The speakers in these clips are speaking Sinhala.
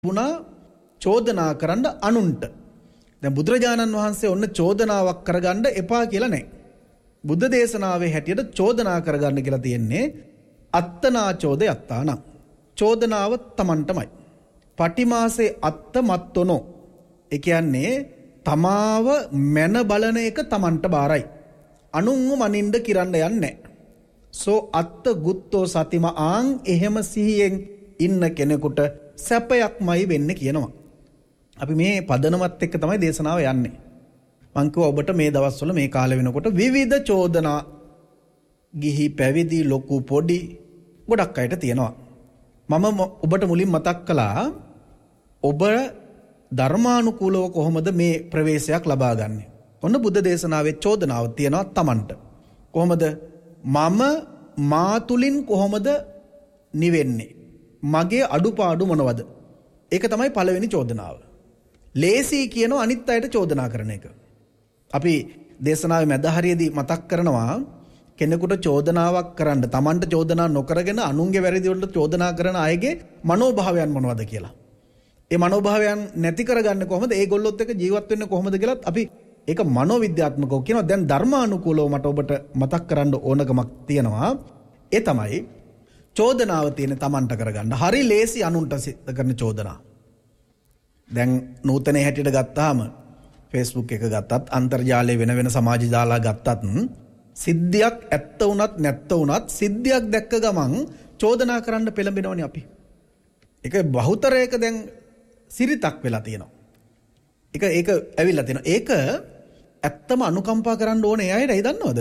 වුණා චෝදනා කරන්න අනුන්ට. දැන් බුදුරජාණන් වහන්සේ ඔන්න චෝදනාවක් කරගන්න එපා කියලා නැහැ. බුද්ධ දේශනාවේ හැටියට චෝදනා කරගන්න කියලා තියෙන්නේ අත්තනා චෝදේ අත්තාන. චෝදනාව Tamanටමයි. පටිමාසේ අත්ත මත්තොනෝ. ඒ කියන්නේ තමාව මැන බලන එක Tamanට බාරයි. අනුන්ව මනින්න කිරන්න යන්නේ. සෝ අත්ත ගුත්තෝ සතිම ආන් එහෙම සිහියෙන් ඉන්න කෙනෙකුට සැපයක්මයි වෙන්නේ කියනවා. අපි මේ පදනමත් එක්ක තමයි දේශනාව යන්නේ. මං කිව්වා ඔබට මේ දවස්වල මේ කාලේ වෙනකොට විවිධ චෝදනා ගිහි පැවිදි ලොකු පොඩි ගොඩක් අයට තියෙනවා. මම ඔබට මුලින් මතක් කළා ඔබ ධර්මානුකූලව කොහොමද මේ ප්‍රවේශයක් ලබා ගන්නෙ. ඔන්න බුද්ධ දේශනාවේ චෝදනාව තියෙනවා Tamanට. කොහොමද මම මා තුලින් කොහොමද නිවෙන්නේ? මගේ අඩුපාඩු මොනවද? ඒක තමයි පළවෙනි චෝදනාව. ලේසි කියන අනිත් අයට චෝදනා කරන එක. අපි දේශනාවේ මැද හරියේදී මතක් කරනවා කෙනෙකුට චෝදනාවක් කරන්න Tamanට චෝදනා නොකරගෙන අනුන්ගේ වැරදි වලට චෝදනා කරන අයගේ මනෝභාවයන් මොනවද කියලා. ඒ මනෝභාවයන් නැති කරගන්නේ කොහොමද? ඒගොල්ලොත් එක්ක ජීවත් වෙන්නේ කොහොමද කියලාත් අපි ඒක මනෝවිද්‍යාත්මකව කියනවා. දැන් ධර්මානුකූලව මට ඔබට මතක් කරන්න ඕනකමක් තියෙනවා. ඒ තමයි චෝදනාව තියෙන Tamanට කරගන්න. හරි ලේසි අනුන්ට කරන චෝදනා. දැන් නූතනයේ හැටියට ගත්තාම Facebook එක ගත්තත් අන්තර්ජාලයේ වෙන සමාජ ජාලා ගත්තත් සිද්ධියක් ඇත්ත වුණත් නැත්ත වුණත් සිද්ධියක් දැක්ක ගමන් චෝදනා කරන්න පෙළඹෙනවනේ අපි. ඒක බහුතරයක දැන් සිරිතක් වෙලා තියෙනවා. ඒක ඇවිල්ලා තියෙනවා. ඒක ඇත්තම අනුකම්පා කරන්න ඕනේ අයටයි දන්නවද?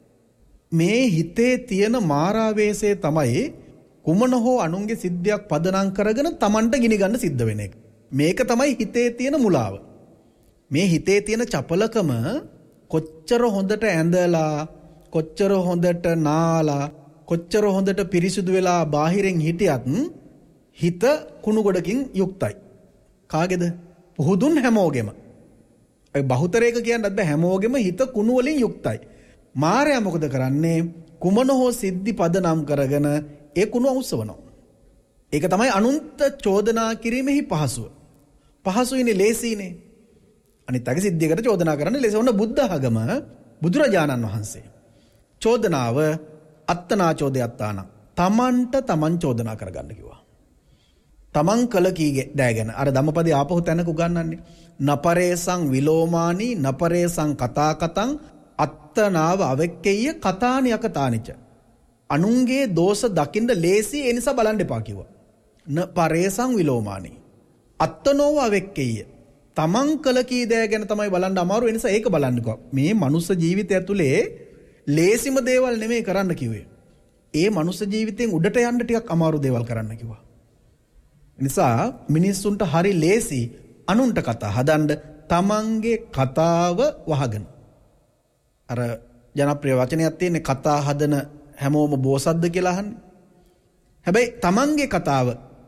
මේ හිතේ තියෙන මාරාවේශය තමයි කුමන හෝ අනුන්ගේ සිද්ධියක් පදනම් කරගෙන Tamanට ගිනි ගන්න සිද්ධ වෙන එක. මේක තමයි හිතේ තියෙන මුලාව. මේ හිතේ තියෙන චපලකම කොච්චර හොඳට ඇඳලා කොච්චර හොඳට නාලා කොච්චර හොඳට පිරිසිදු වෙලා බාහිරින් හිටියත් හිත කුණු ගොඩකින් යුක්තයි. කාගේද? පුහුදුන් හැමෝගෙම. ඒ බහුතරයක කියන්නත් බෑ හැමෝගෙම හිත කුණු වලින් යුක්තයි. මාරයා මොකද කරන්නේ? කුමන හෝ සිද්ධි පදනම් කරගෙන ඒ කුණු අවුස්සවනවා. ඒක තමයි අනුන්ට චෝදනා කිරීමෙහි පහසුව. පහසුයිනේ ලේසියිනේ. අනිත් අගේ සිද්ධියකට චෝදනා කරන්න ලේසි. ඔන්න බුද්ධ ආගම බුදුරජාණන් වහන්සේ චෝදනාව අත්තනා චෝදයත්තාන තමන්ට තමන් චෝදනා කරගන්න කිව්වා. තමන් කළ කී දෑගෙන අර ධම්මපදයේ ආපහු තැනක උගන්වන්නේ නපරේසං විලෝමානි නපරේසං කතා කතං අත්තනාව අවෙක්කෙය කතානි අකතානිච. අනුන්ගේ දෝෂ දකින්න ලේසි ඒ නිසා බලන්න එපා කිව්වා. නපරේසං විලෝමානි අත්තනෝව අවෙක්කෙය තමන් කළ කී දෑ ගැන තමයි බලන්න අමාරු. ඒ නිසා ඒක බලන්නකෝ. මේ මනුස්ස ජීවිතය ඇතුලේ ලේසිම දේවල් නෙමෙයි කරන්න කිව්වේ. ඒ මනුස්ස ජීවිතෙන් උඩට යන්න ටිකක් අමාරු දේවල් කරන්න කිව්වා. නිසා මිනිස්සුන්ට හරි ලේසි අනුන්ට කතා හදන්න තමන්ගේ කතාව වහගෙන. අර ජනප්‍රිය වචනයක් තියෙන්නේ කතා හදන හැමෝම බෝසත්ද කියලා අහන්නේ. හැබැයි තමන්ගේ කතාව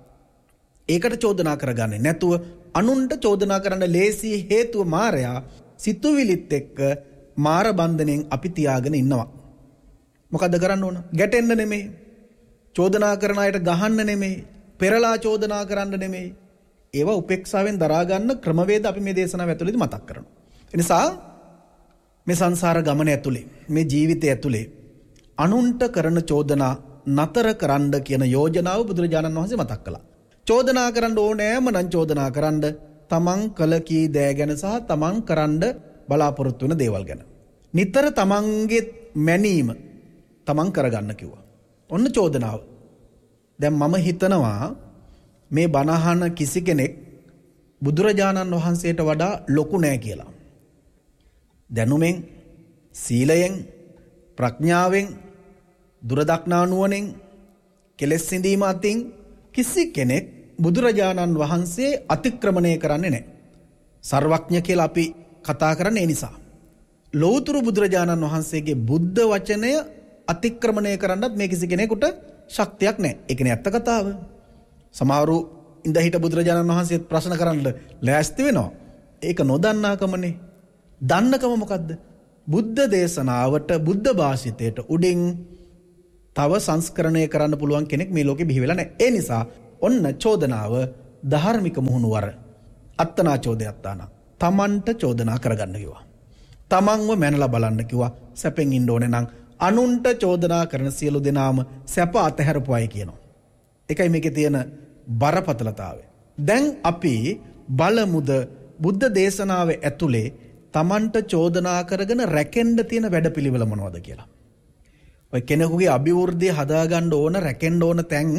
ඒකට චෝදනා කරගන්නේ නැතුව අනුන්ට චෝදනා කරන්න ලේසි හේතුව මාරයා සිතුවිලිත් එක්ක මාර බන්ධනෙන් අපි තියාගෙන ඉන්නවා. මොකද්ද කරන්න ඕන? ගැටෙන්න නෙමෙයි. චෝදනා කරන අයට ගහන්න නෙමෙයි. පෙරලා චෝදනා කරන්න නෙමෙයි. ඒවා උපේක්ෂාවෙන් දරා ගන්න ක්‍රමවේද අපි මේ දේශනාව ඇතුළේදී මතක් කරනවා. ඒ නිසා මේ සංසාර ගමන ඇතුලේ මේ ජීවිතය ඇතුලේ අනුන්ට කරන චෝදනා නතර කරන්න කියන යෝජනාව බුදුරජාණන් වහන්සේ මතක් කළා. චෝදනා කරන්න ඕනෑම නම් චෝදනා කරන්න තමන් කළ කී දෑ ගැන සහ තමන් කරන්න බලාපොරොත්තු වෙන දේවල් ගැන. නිතර තමන්ගේ මැනීම තමන් කරගන්න කිව්වා. ඔන්න චෝදනාව. දැන් මම හිතනවා මේ බණහන කිසි කෙනෙක් බුදුරජාණන් වහන්සේට වඩා ලොකු නෑ කියලා. දැනුමෙන්, සීලයෙන්, ප්‍රඥාවෙන්, දුරදක්නා නුවණෙන්, කෙලෙස් සිඳීම අතින් කිසි කෙනෙක් බුදුරජාණන් වහන්සේ අතික්‍රමණය කරන්නේ නැහැ. සර්වඥ කියලා අපි කතා කරන්නේ ඒ නිසා. ලෞතර බුදුරජාණන් වහන්සේගේ බුද්ධ වචනය අතික්‍රමණය කරන්නත් මේ කිසි කෙනෙකුට ශක්තියක් නැහැ. ඒකනේ ඇත්ත කතාව. සමහරු ඉඳ හිට බුදුරජාණන් වහන්සේ ප්‍රශ්න කරන්න ලෑස්ති වෙනවා. ඒක නොදන්නාකමනේ. දන්නකම මොකද්ද? බුද්ධ දේශනාවට බුද්ධ භාෂිතයට උඩින් තව සංස්කරණය කරන්න පුළුවන් කෙනෙක් මේ ලෝකේ බිහි වෙලා නැහැ. ඒ නිසා ඔන්න චෝදනාව ධාර්මික මුහුණුවර අත්තනා චෝදයත්තාන තමන්ට චෝදනා කරගන්න කිව්වා. තමන්ව මැනලා බලන්න කිව්වා. සැපෙන් ඉන්න ඕනේ නම් අනුන්ට චෝදනා කරන සියලු දෙනාම සැප අතහැරපුවයි කියනවා. ඒකයි මේකේ තියෙන බරපතලතාවය. දැන් අපි බලමුද බුද්ධ දේශනාවේ ඇතුලේ තමන්ට චෝදනා කරගෙන රැකෙන්න තියෙන වැඩපිළිවෙල මොනවද කියලා. ඔය කෙනෙකුගේ අභිවෘද්ධිය හදාගන්න ඕන රැකෙන්න ඕන තැන්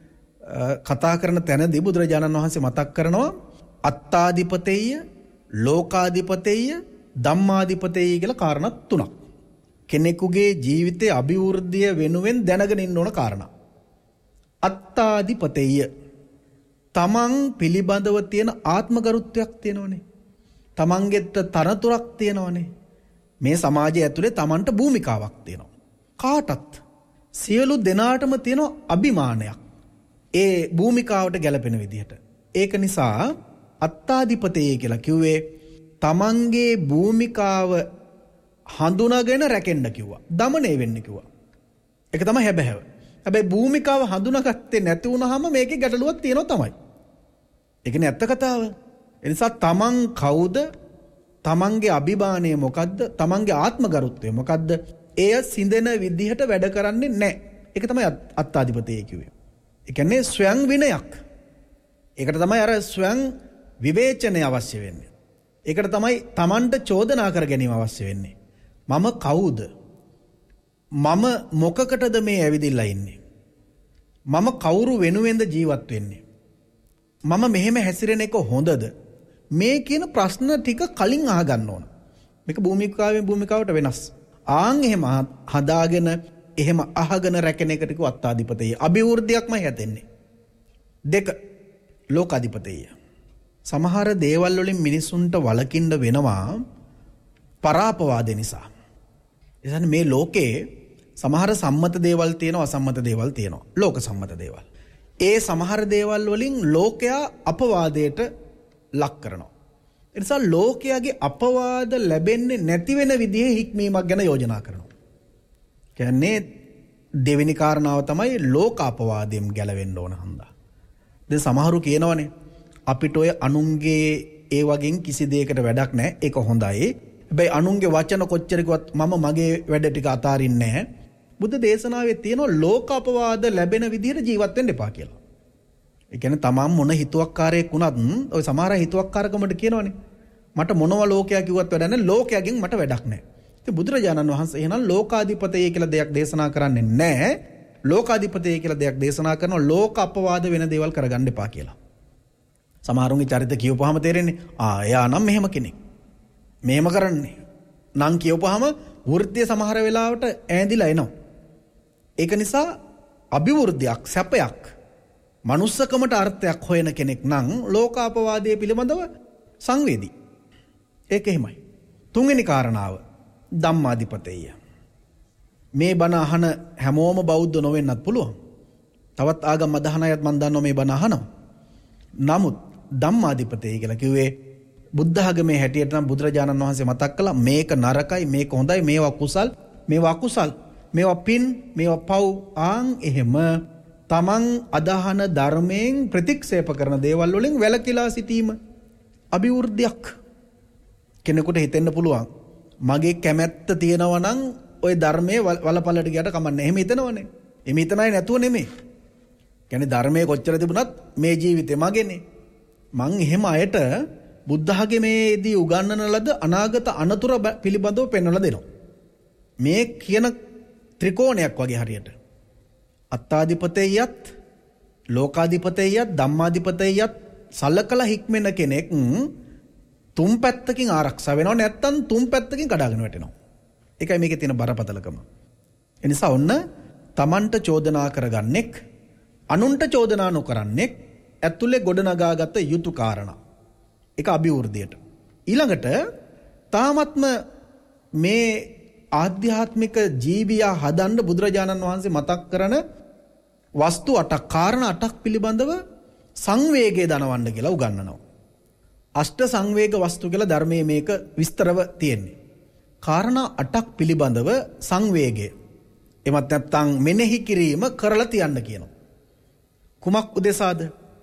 කතා කරන තැනදී බුදුරජාණන් වහන්සේ මතක් කරනවා අත්තාධිපතෙය්‍ය, ලෝකාධිපතෙය්‍ය, ධම්මාධිපතෙය්‍ය කියලා කාරණා තුනක්. කෙනෙකුගේ ජීවිතයේ අභිවෘද්ධිය වෙනුවෙන් දැනගෙන ඉන්න ඕන කාරණා. අත්තාධිපතෙය්‍ය තමන් පිළිබඳව තියෙන ආත්මගරුත්වයක් තියෙනවනේ. තමන්ගෙත් තරතුරක් තියෙනවනේ. මේ සමාජය ඇතුලේ තමන්ට භූමිකාවක් තියෙනවා. කාටත් සියලු දෙනාටම තියෙන අභිමානයක්. ඒ භූමිකාවට ගැලපෙන විදිහට. ඒක නිසා අත්තාධිපතෙය්‍ය කියලා කිව්වේ තමන්ගේ භූමිකාව හඳුනාගෙන රැකෙන්න කිව්වා. දමණය වෙන්න කිව්වා. ඒක තමයි හැබෑව. හැබැයි භූමිකාව හඳුනාගත්තේ නැති වුනහම මේකේ ගැටලුවක් තියෙනවා තමයි. ඒකනේ ඇත්ත කතාව. ඒ නිසා තමන් කවුද? තමන්ගේ අභිමානය මොකද්ද? තමන්ගේ ආත්මගරුත්වය මොකද්ද? එය සිඳෙන විදිහට වැඩ කරන්නේ නැහැ. ඒක තමයි අත්තාධිපතෙය්‍ය කිව්වේ. ඒ කියන්නේ ස්වයං විනයක්. ඒකට තමයි අර ස්වයං විවේචනය අවශ්‍ය වෙන්නේ. ඒකට තමයි තමන්ට චෝදනා කර ගැනීම අවශ්‍ය වෙන්නේ. මම කවුද? මම මොකකටද මේ ඇවිදිලා ඉන්නේ? මම කවුරු වෙනුවෙන්ද ජීවත් වෙන්නේ? මම මෙහෙම හැසිරෙන එක හොඳද? මේ කියන ප්‍රශ්න ටික කලින් අහගන්න ඕන. මේක භූමිකාවෙන් භූමිකාවට වෙනස්. ආන් එහෙම හදාගෙන එහෙම අහගෙන රැකෙන එකට කිව්ව අත්තාධිපතෙය්‍ය. අභිවෘද්ධියක්මයි හැදෙන්නේ. 2 ලෝකාධිපතෙය්‍ය. සමහර දේවල් වලින් මිනිසුන්ට වළකින්න වෙනවා පරාපවාද නිසා. එතන මේ ලෝකේ සමහර සම්මත දේවල් තියෙනවා, අසම්මත දේවල් තියෙනවා. ලෝක සම්මත දේවල්. ඒ සමහර දේවල් වලින් ලෝකයා අපවාදයට ලක් කරනවා. ඒ නිසා ලෝකයාගේ අපවාද ලැබෙන්නේ නැති වෙන විදිහේ හික්මීමක් ගැන යෝජනා කරනවා. කියන්නේ දෙවෙනි කාරණාව තමයි ලෝක අපවාදයෙන් ගැලවෙන්න ඕන හන්දා. දැන් සමහරු කියනවනේ අපිට ඔය අනුන්ගේ ඒ වගේ කිසි දෙයකට වැඩක් නැහැ. ඒක හොඳයි. හැබැයි අනුන්ගේ වචන කොච්චර කිව්වත් මම මගේ වැඩ ටික අතාරින්නේ නැහැ. බුද්ධ දේශනාවේ තියෙන ලෝක අපවාද ලැබෙන විදිහට ජීවත් වෙන්න එපා කියලා. ඒ කියන්නේ තමන් මොන හිතුවක්කාරයෙක් වුණත් ඔය සමහර හිතුවක්කාරකමට කියනවනේ මට මොනවා ලෝකයා කිව්වත් වැඩක් නැහැ. ලෝකයෙන් මට වැඩක් නැහැ. ඉතින් බුදුරජාණන් වහන්සේ එහෙනම් ලෝකාධිපතෙය්‍ය කියලා දෙයක් දේශනා කරන්නේ නැහැ. ලෝකාධිපතෙය්‍ය කියලා දෙයක් දේශනා කරනවා ලෝක අපවාද වෙන දේවල් කරගන්න එපා කියලා. සමහරුන්ගේ චරිත කියවපුවාම තේරෙන්නේ එයා නම් මෙහෙම කෙනෙක්. මෙහෙම කරන්නේ. නම් කියවපුවාම වෘත්තිය සමහර වෙලාවට ඈඳිලා එනවා. ඒක නිසා අභිවෘද්ධියක්, සැපයක්, මනුස්සකමට අර්ථයක් හොයන කෙනෙක් නම් ලෝකාපවාදයේ පිළිබඳව සංවේදී. ඒක එහෙමයි. 3 වෙනි කාරණාව ධම්මාධිපතෙය්‍ය. මේ බණ අහන හැමෝම බෞද්ධ නොවෙන්නත් පුළුවන්. තවත් ආගම් අදහන අයත් මම දන්නවා මේ බණ අහනවා. නමුත් ධම්මාධිපතෙය්‍ය කියලා කිව්වේ බුද්ධ ආගමේ හැටියට නම් බුදුරජාණන් වහන්සේ මතක් කළා මේක නරකයි, මේක හොඳයි, මේවා කුසල්, මේවා අකුසල්, මේවා පින්, මේවා පව්. ආන් එහෙම තමන් අදහන ධර්මයෙන් ප්‍රතික්ෂේප කරන දේවල් වලින් වැළකීලා සිටීම අභිවෘද්ධියක්. කෙනෙකුට හිතෙන්න පුළුවන් මගේ කැමැත්ත තියෙනවා නම් ওই ධර්මයේ වලපලට ගියට කමන්නේ. එහෙම හිතනවනේ. එහෙම හිතනයි නැතුව නෙමෙයි. කියන්නේ ධර්මයේ කොච්චර තිබුණත් මේ ජීවිතේ මගේනේ. මං එහෙම අයට බුද්ධ ආගමේදී උගන්වන ලද අනාගත අනතුරු පිළිබඳව පෙන්වලා දෙනවා. මේ කියන ත්‍රිකෝණයක් වගේ හරියට. අත්තාධිපතෙය්‍යත්, ලෝකාධිපතෙය්‍යත්, ධම්මාධිපතෙය්‍යත් සලකලා හික්මෙන කෙනෙක් තුන් පැත්තකින් ආරක්ෂා වෙනවා. නැත්තම් තුන් පැත්තකින් කඩාගෙන වැටෙනවා. ඒකයි මේකේ තියෙන බරපතලකම. ඒ නිසා ඔන්න තමන්ට චෝදනා කරගන්නෙක්, අනුන්ට චෝදනා නොකරන්නෙක් ඇතුලේ ගොඩනගාගත යුතු කාරණා. ඒක අභිවෘද්ධියට. ඊළඟට තාමත්ම මේ ආධ්‍යාත්මික ජීවියා හදන්න බුදුරජාණන් වහන්සේ මතක් කරන වස්තු 8ක්, කාරණා 8ක් පිළිබඳව සංවේගය දනවන්න කියලා උගන්වනවා. අෂ්ට සංවේග වස්තු කියලා ධර්මයේ මේක විස්තරව තියෙන්නේ. කාරණා 8ක් පිළිබඳව සංවේගය. එමත් නැත්නම් මෙනෙහි කිරීම කරලා තියන්න කියනවා. කුමක් උදෙසාද?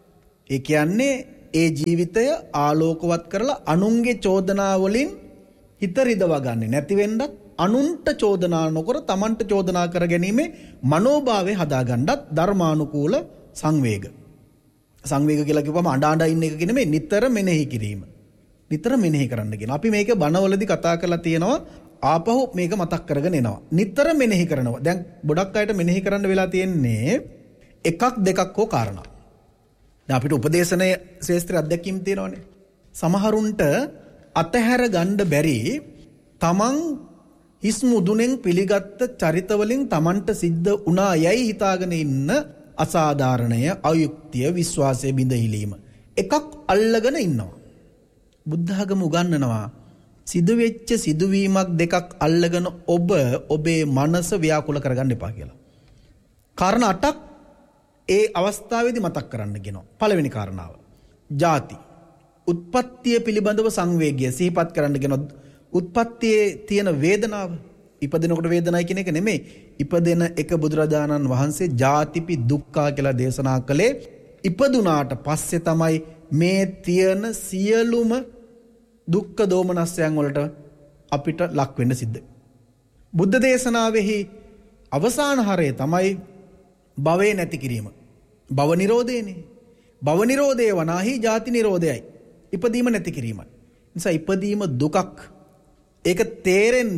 ඒ කියන්නේ ඒ ජීවිතය ආලෝකවත් කරලා අනුන්ගේ චෝදනා වලින් හිත රිදවා ගන්න නැති වෙන්නත් අනුන්ට චෝදනා නොකර තමන්ට චෝදනා කර ගැනීමේ මනෝභාවය හදාගන්නත් ධර්මානුකූල සංවේග. සංවේග කියලා කිව්වම අඬ ඉන්න එක නෙමෙයි නිතර මෙනෙහි කිරීම. නිතර මෙනෙහි කරන්න කියන. අපි මේක බණවලදී කතා කරලා තියෙනවා ආපහු මේක මතක් කරගෙන එනවා. නිතර මෙනෙහි කරනවා. දැන් ගොඩක් අයට මෙනෙහි කරන්න වෙලා තියෙන්නේ එකක් දෙකක් හෝ කාරණා. දැන් අපිට උපදේශනයේ ශාස්ත්‍රීය අධ්‍යක්ීම් තියෙනවානේ. සමහරුන්ට අතහැර ගන්න බැරි තමන් හිස් මුදුනෙන් පිළිගත්ත චරිතවලින් තමන්ට සිද්ධ වුණා යයි හිතාගෙන ඉන්න අසාධාරණය, අයුක්තිය, විශ්වාසය බිඳහිලීම එකක් අල්ලගෙන ඉන්නවා. බුද්ධ ආගම උගන්වනවා සිදුවෙච්ච සිදුවීමක් දෙකක් අල්ලගෙන ඔබේ මනස ව්‍යාකුල කරගන්න එපා කියලා. කාරණා 8ක් ඒ අවස්ථාවේදී මතක් කරන්න කියනවා. පළවෙනි කාරණාව ಜಾති. උත්පත්තිය පිළිබඳව සංවේගය සිහිපත් කරන්න කියනවා. උත්පත්තියේ තියෙන වේදනාව ඉපදෙනකොට වේදනයි කියන එක නෙමෙයි. ඉපදෙන එක බුදුරජාණන් වහන්සේ ජාතිපි දුක්ඛා කියලා දේශනා කළේ ඉපදුනාට පස්සේ තමයි මේ තියෙන සියලුම දුක්ඛ දෝමනස්යන් වලට අපිට ලක් වෙන්න සිද්ධ. බුද්ධ දේශනාවෙහි අවසාන හරය තමයි භවය නැති කිරීම. භව නිරෝධයනේ. භව නිරෝධය වනාහි ජාති නිරෝධයයි. ඉපදීම නැති කිරීමයි. නිසා ඉපදීම දුකක්. ඒක තේරෙන්න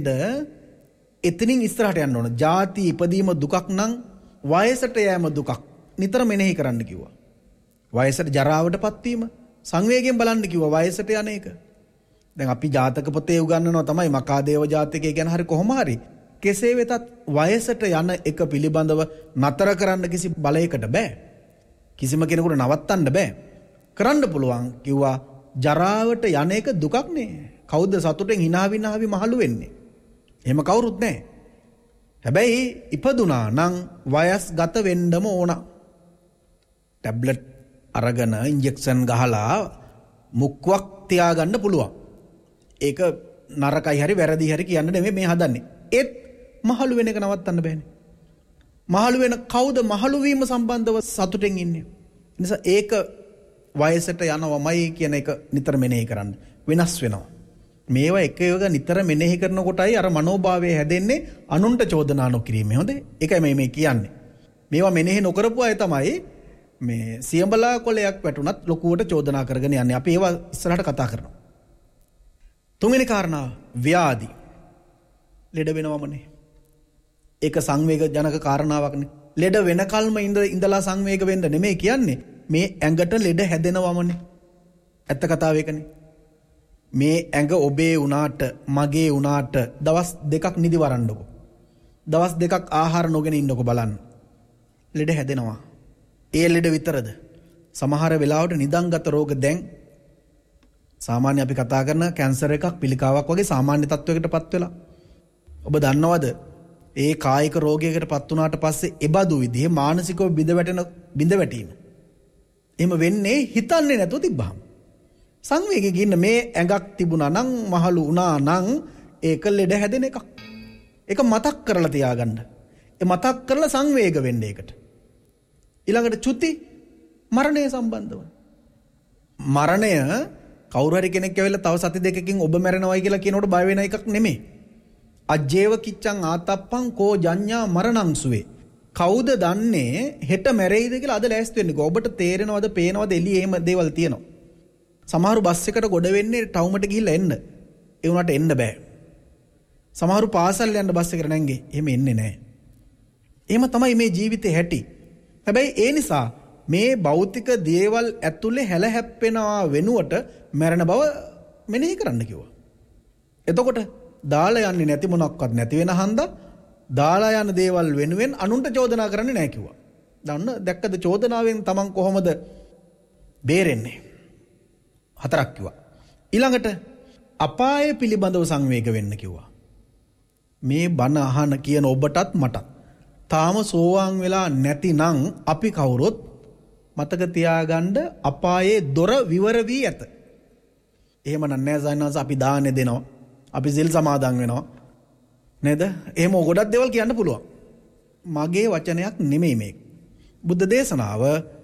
එතනින් ඉස්සරහට යන්න ඕන. ජාති ඉපදීම දුකක් නම් වයසට යෑම දුකක්. නිතර මෙනෙහි කරන්න කිව්වා. වයසට ජරාවටපත් වීම සංවේගයෙන් බලන්න කිව්වා වයසට යන එක. දැන් අපි ජාතක පොතේ උගන්වනවා තමයි මකාදේව ජාතකය ගැන හරි කොහොම හරි. කෙසේ වෙතත් වයසට යන එක පිළිබඳව නතර කරන්න කිසි බලයකට බෑ. කිසිම කෙනෙකුට නවත්තන්න බෑ. කරන්න පුළුවන් කිව්වා ජරාවට යන එක දුකක් නේ. කවුද සතුටෙන් hina විනාවි මහලු වෙන්නේ? එහෙම කවුරුත් නැහැ. හැබැයි ඉපදුනා නම් වයස් ගත වෙන්නම ඕන. ටැබ්ලට් අරගෙන ඉන්ජෙක්ෂන් ගහලා මුක්වක් තියාගන්න පුළුවන්. ඒක නරකයි හරි වැරදි හරි කියන්න නෙමෙයි මේ හදන්නේ. ඒත් මහලු වෙන එක නවත්තන්න බෑනේ. මහලු වෙන කවුද මහලු වීම සම්බන්ධව සතුටෙන් ඉන්නේ? නිසා ඒක වයසට යනවමයි කියන එක නිතර මෙනෙහි කරන්න. වෙනස් වෙනවා. මේවා එක එක නිතර මෙනෙහි කරනකොටයි අර මනෝභාවය හැදෙන්නේ අනුන්ට චෝදනා නොකිරීම. හොඳේ? ඒකයි මේ කියන්නේ. මේවා මෙනෙහි නොකරපු අය තමයි මේ සියඹලා කොලයක් වැටුණත් ලොකුවට චෝදනා කරගෙන යන්නේ. අපි ඒවා ඉස්සරහට කතා කරනවා. තුන්වෙනි කාරණා ව්‍යාධි. ලෙඩ වෙනවමනේ. ඒක සංවේග ජනක කාරණාවක්නේ. ලෙඩ වෙනකල්ම ඉඳලා සංවේග වෙන්න නෙමෙයි කියන්නේ. මේ ඇඟට ලෙඩ හැදෙනවමනේ. ඇත්ත කතාව ඒකනේ. මේ ඇඟ ඔබේ උනාට මගේ උනාට දවස් දෙකක් නිදි වරන්නකො. දවස් දෙකක් ආහාර නොගෙන ඉන්නකො බලන්න. ලෙඩ හැදෙනවා. ඒ ලෙඩ විතරද? සමහර වෙලාවට නිදන්ගත රෝග දැන් සාමාන්‍ය අපි කතා කරන කැන්සර් එකක් පිළිකාවක් වගේ සාමාන්‍ය තත්වයකටපත් වෙලා. ඔබ දන්නවද? ඒ කායික රෝගයකටපත් වුණාට පස්සේ එබඳු විදිහේ මානසිකව බිඳ වැටීම. එහෙම වෙන්නේ හිතන්නේ නැතුව තිබ්බහම. සංවේගයෙන් ඉන්න මේ ඇඟක් තිබුණා නම් මහලු වුණා නම් ඒක ලෙඩ හැදෙන එකක්. ඒක මතක් කරලා තියාගන්න. ඒ මතක් කරලා සංවේග වෙන්න ඒකට. ඊළඟට චුති මරණය සම්බන්ධව. මරණය කවුරු හරි කෙනෙක් ඇවිල්ලා තව සති දෙකකින් ඔබ මැරෙනවයි කියලා කියනකොට බය වෙන එකක් නෙමෙයි. අජ්ජේව කිච්ඡං ආතප්පං කෝ ජඤ්ඤා මරණං සුවේ. කවුද දන්නේ හෙට මැරෙයිද කියලා අද ලෑස්ති වෙන්නකෝ. ඔබට තේරෙනවද පේනවද එළියේ එහෙම දේවල් තියෙනවා. සමහරු බස් එකට ගොඩ වෙන්නේ ටවුමට ගිහිල්ලා එන්න. ඒ උනාට එන්න බෑ. සමහරු පාසල් යන්න බස් එකට නැංගේ. එහෙම එන්නේ නැහැ. එහෙම තමයි මේ ජීවිතේ හැටි. හැබැයි ඒ නිසා මේ භෞතික දේවල් ඇතුලේ හැල හැප්පෙනවා වෙනුවට මරණ බව මෙනෙහි කරන්න කිව්වා. එතකොට දාලා යන්නේ නැති මොනක්වත් නැති වෙන හන්ද දාලා යන දේවල් වෙනුවෙන් අනුන්ට චෝදනා කරන්නේ නැහැ කිව්වා. දැක්කද චෝදනාවෙන් Taman කොහොමද බේරෙන්නේ? 4ක් කිව්වා. ඊළඟට අපාය පිළිබඳව සංවේග වෙන්න කිව්වා. මේ බණ අහන කියන ඔබටත් මටත් තාම සෝවාන් වෙලා නැතිනම් අපි කවුරුත් මතක තියාගන්න අපායේ දොර විවර වී ඇත. එහෙම නෑ සයන්වංශ අපි දාන්නේ දෙනවා. අපි සිල් සමාදන් වෙනවා. නේද? එහෙම ගොඩක් දේවල් කියන්න පුළුවන්. මගේ වචනයක් නෙමෙයි මේක. බුද්ධ දේශනාව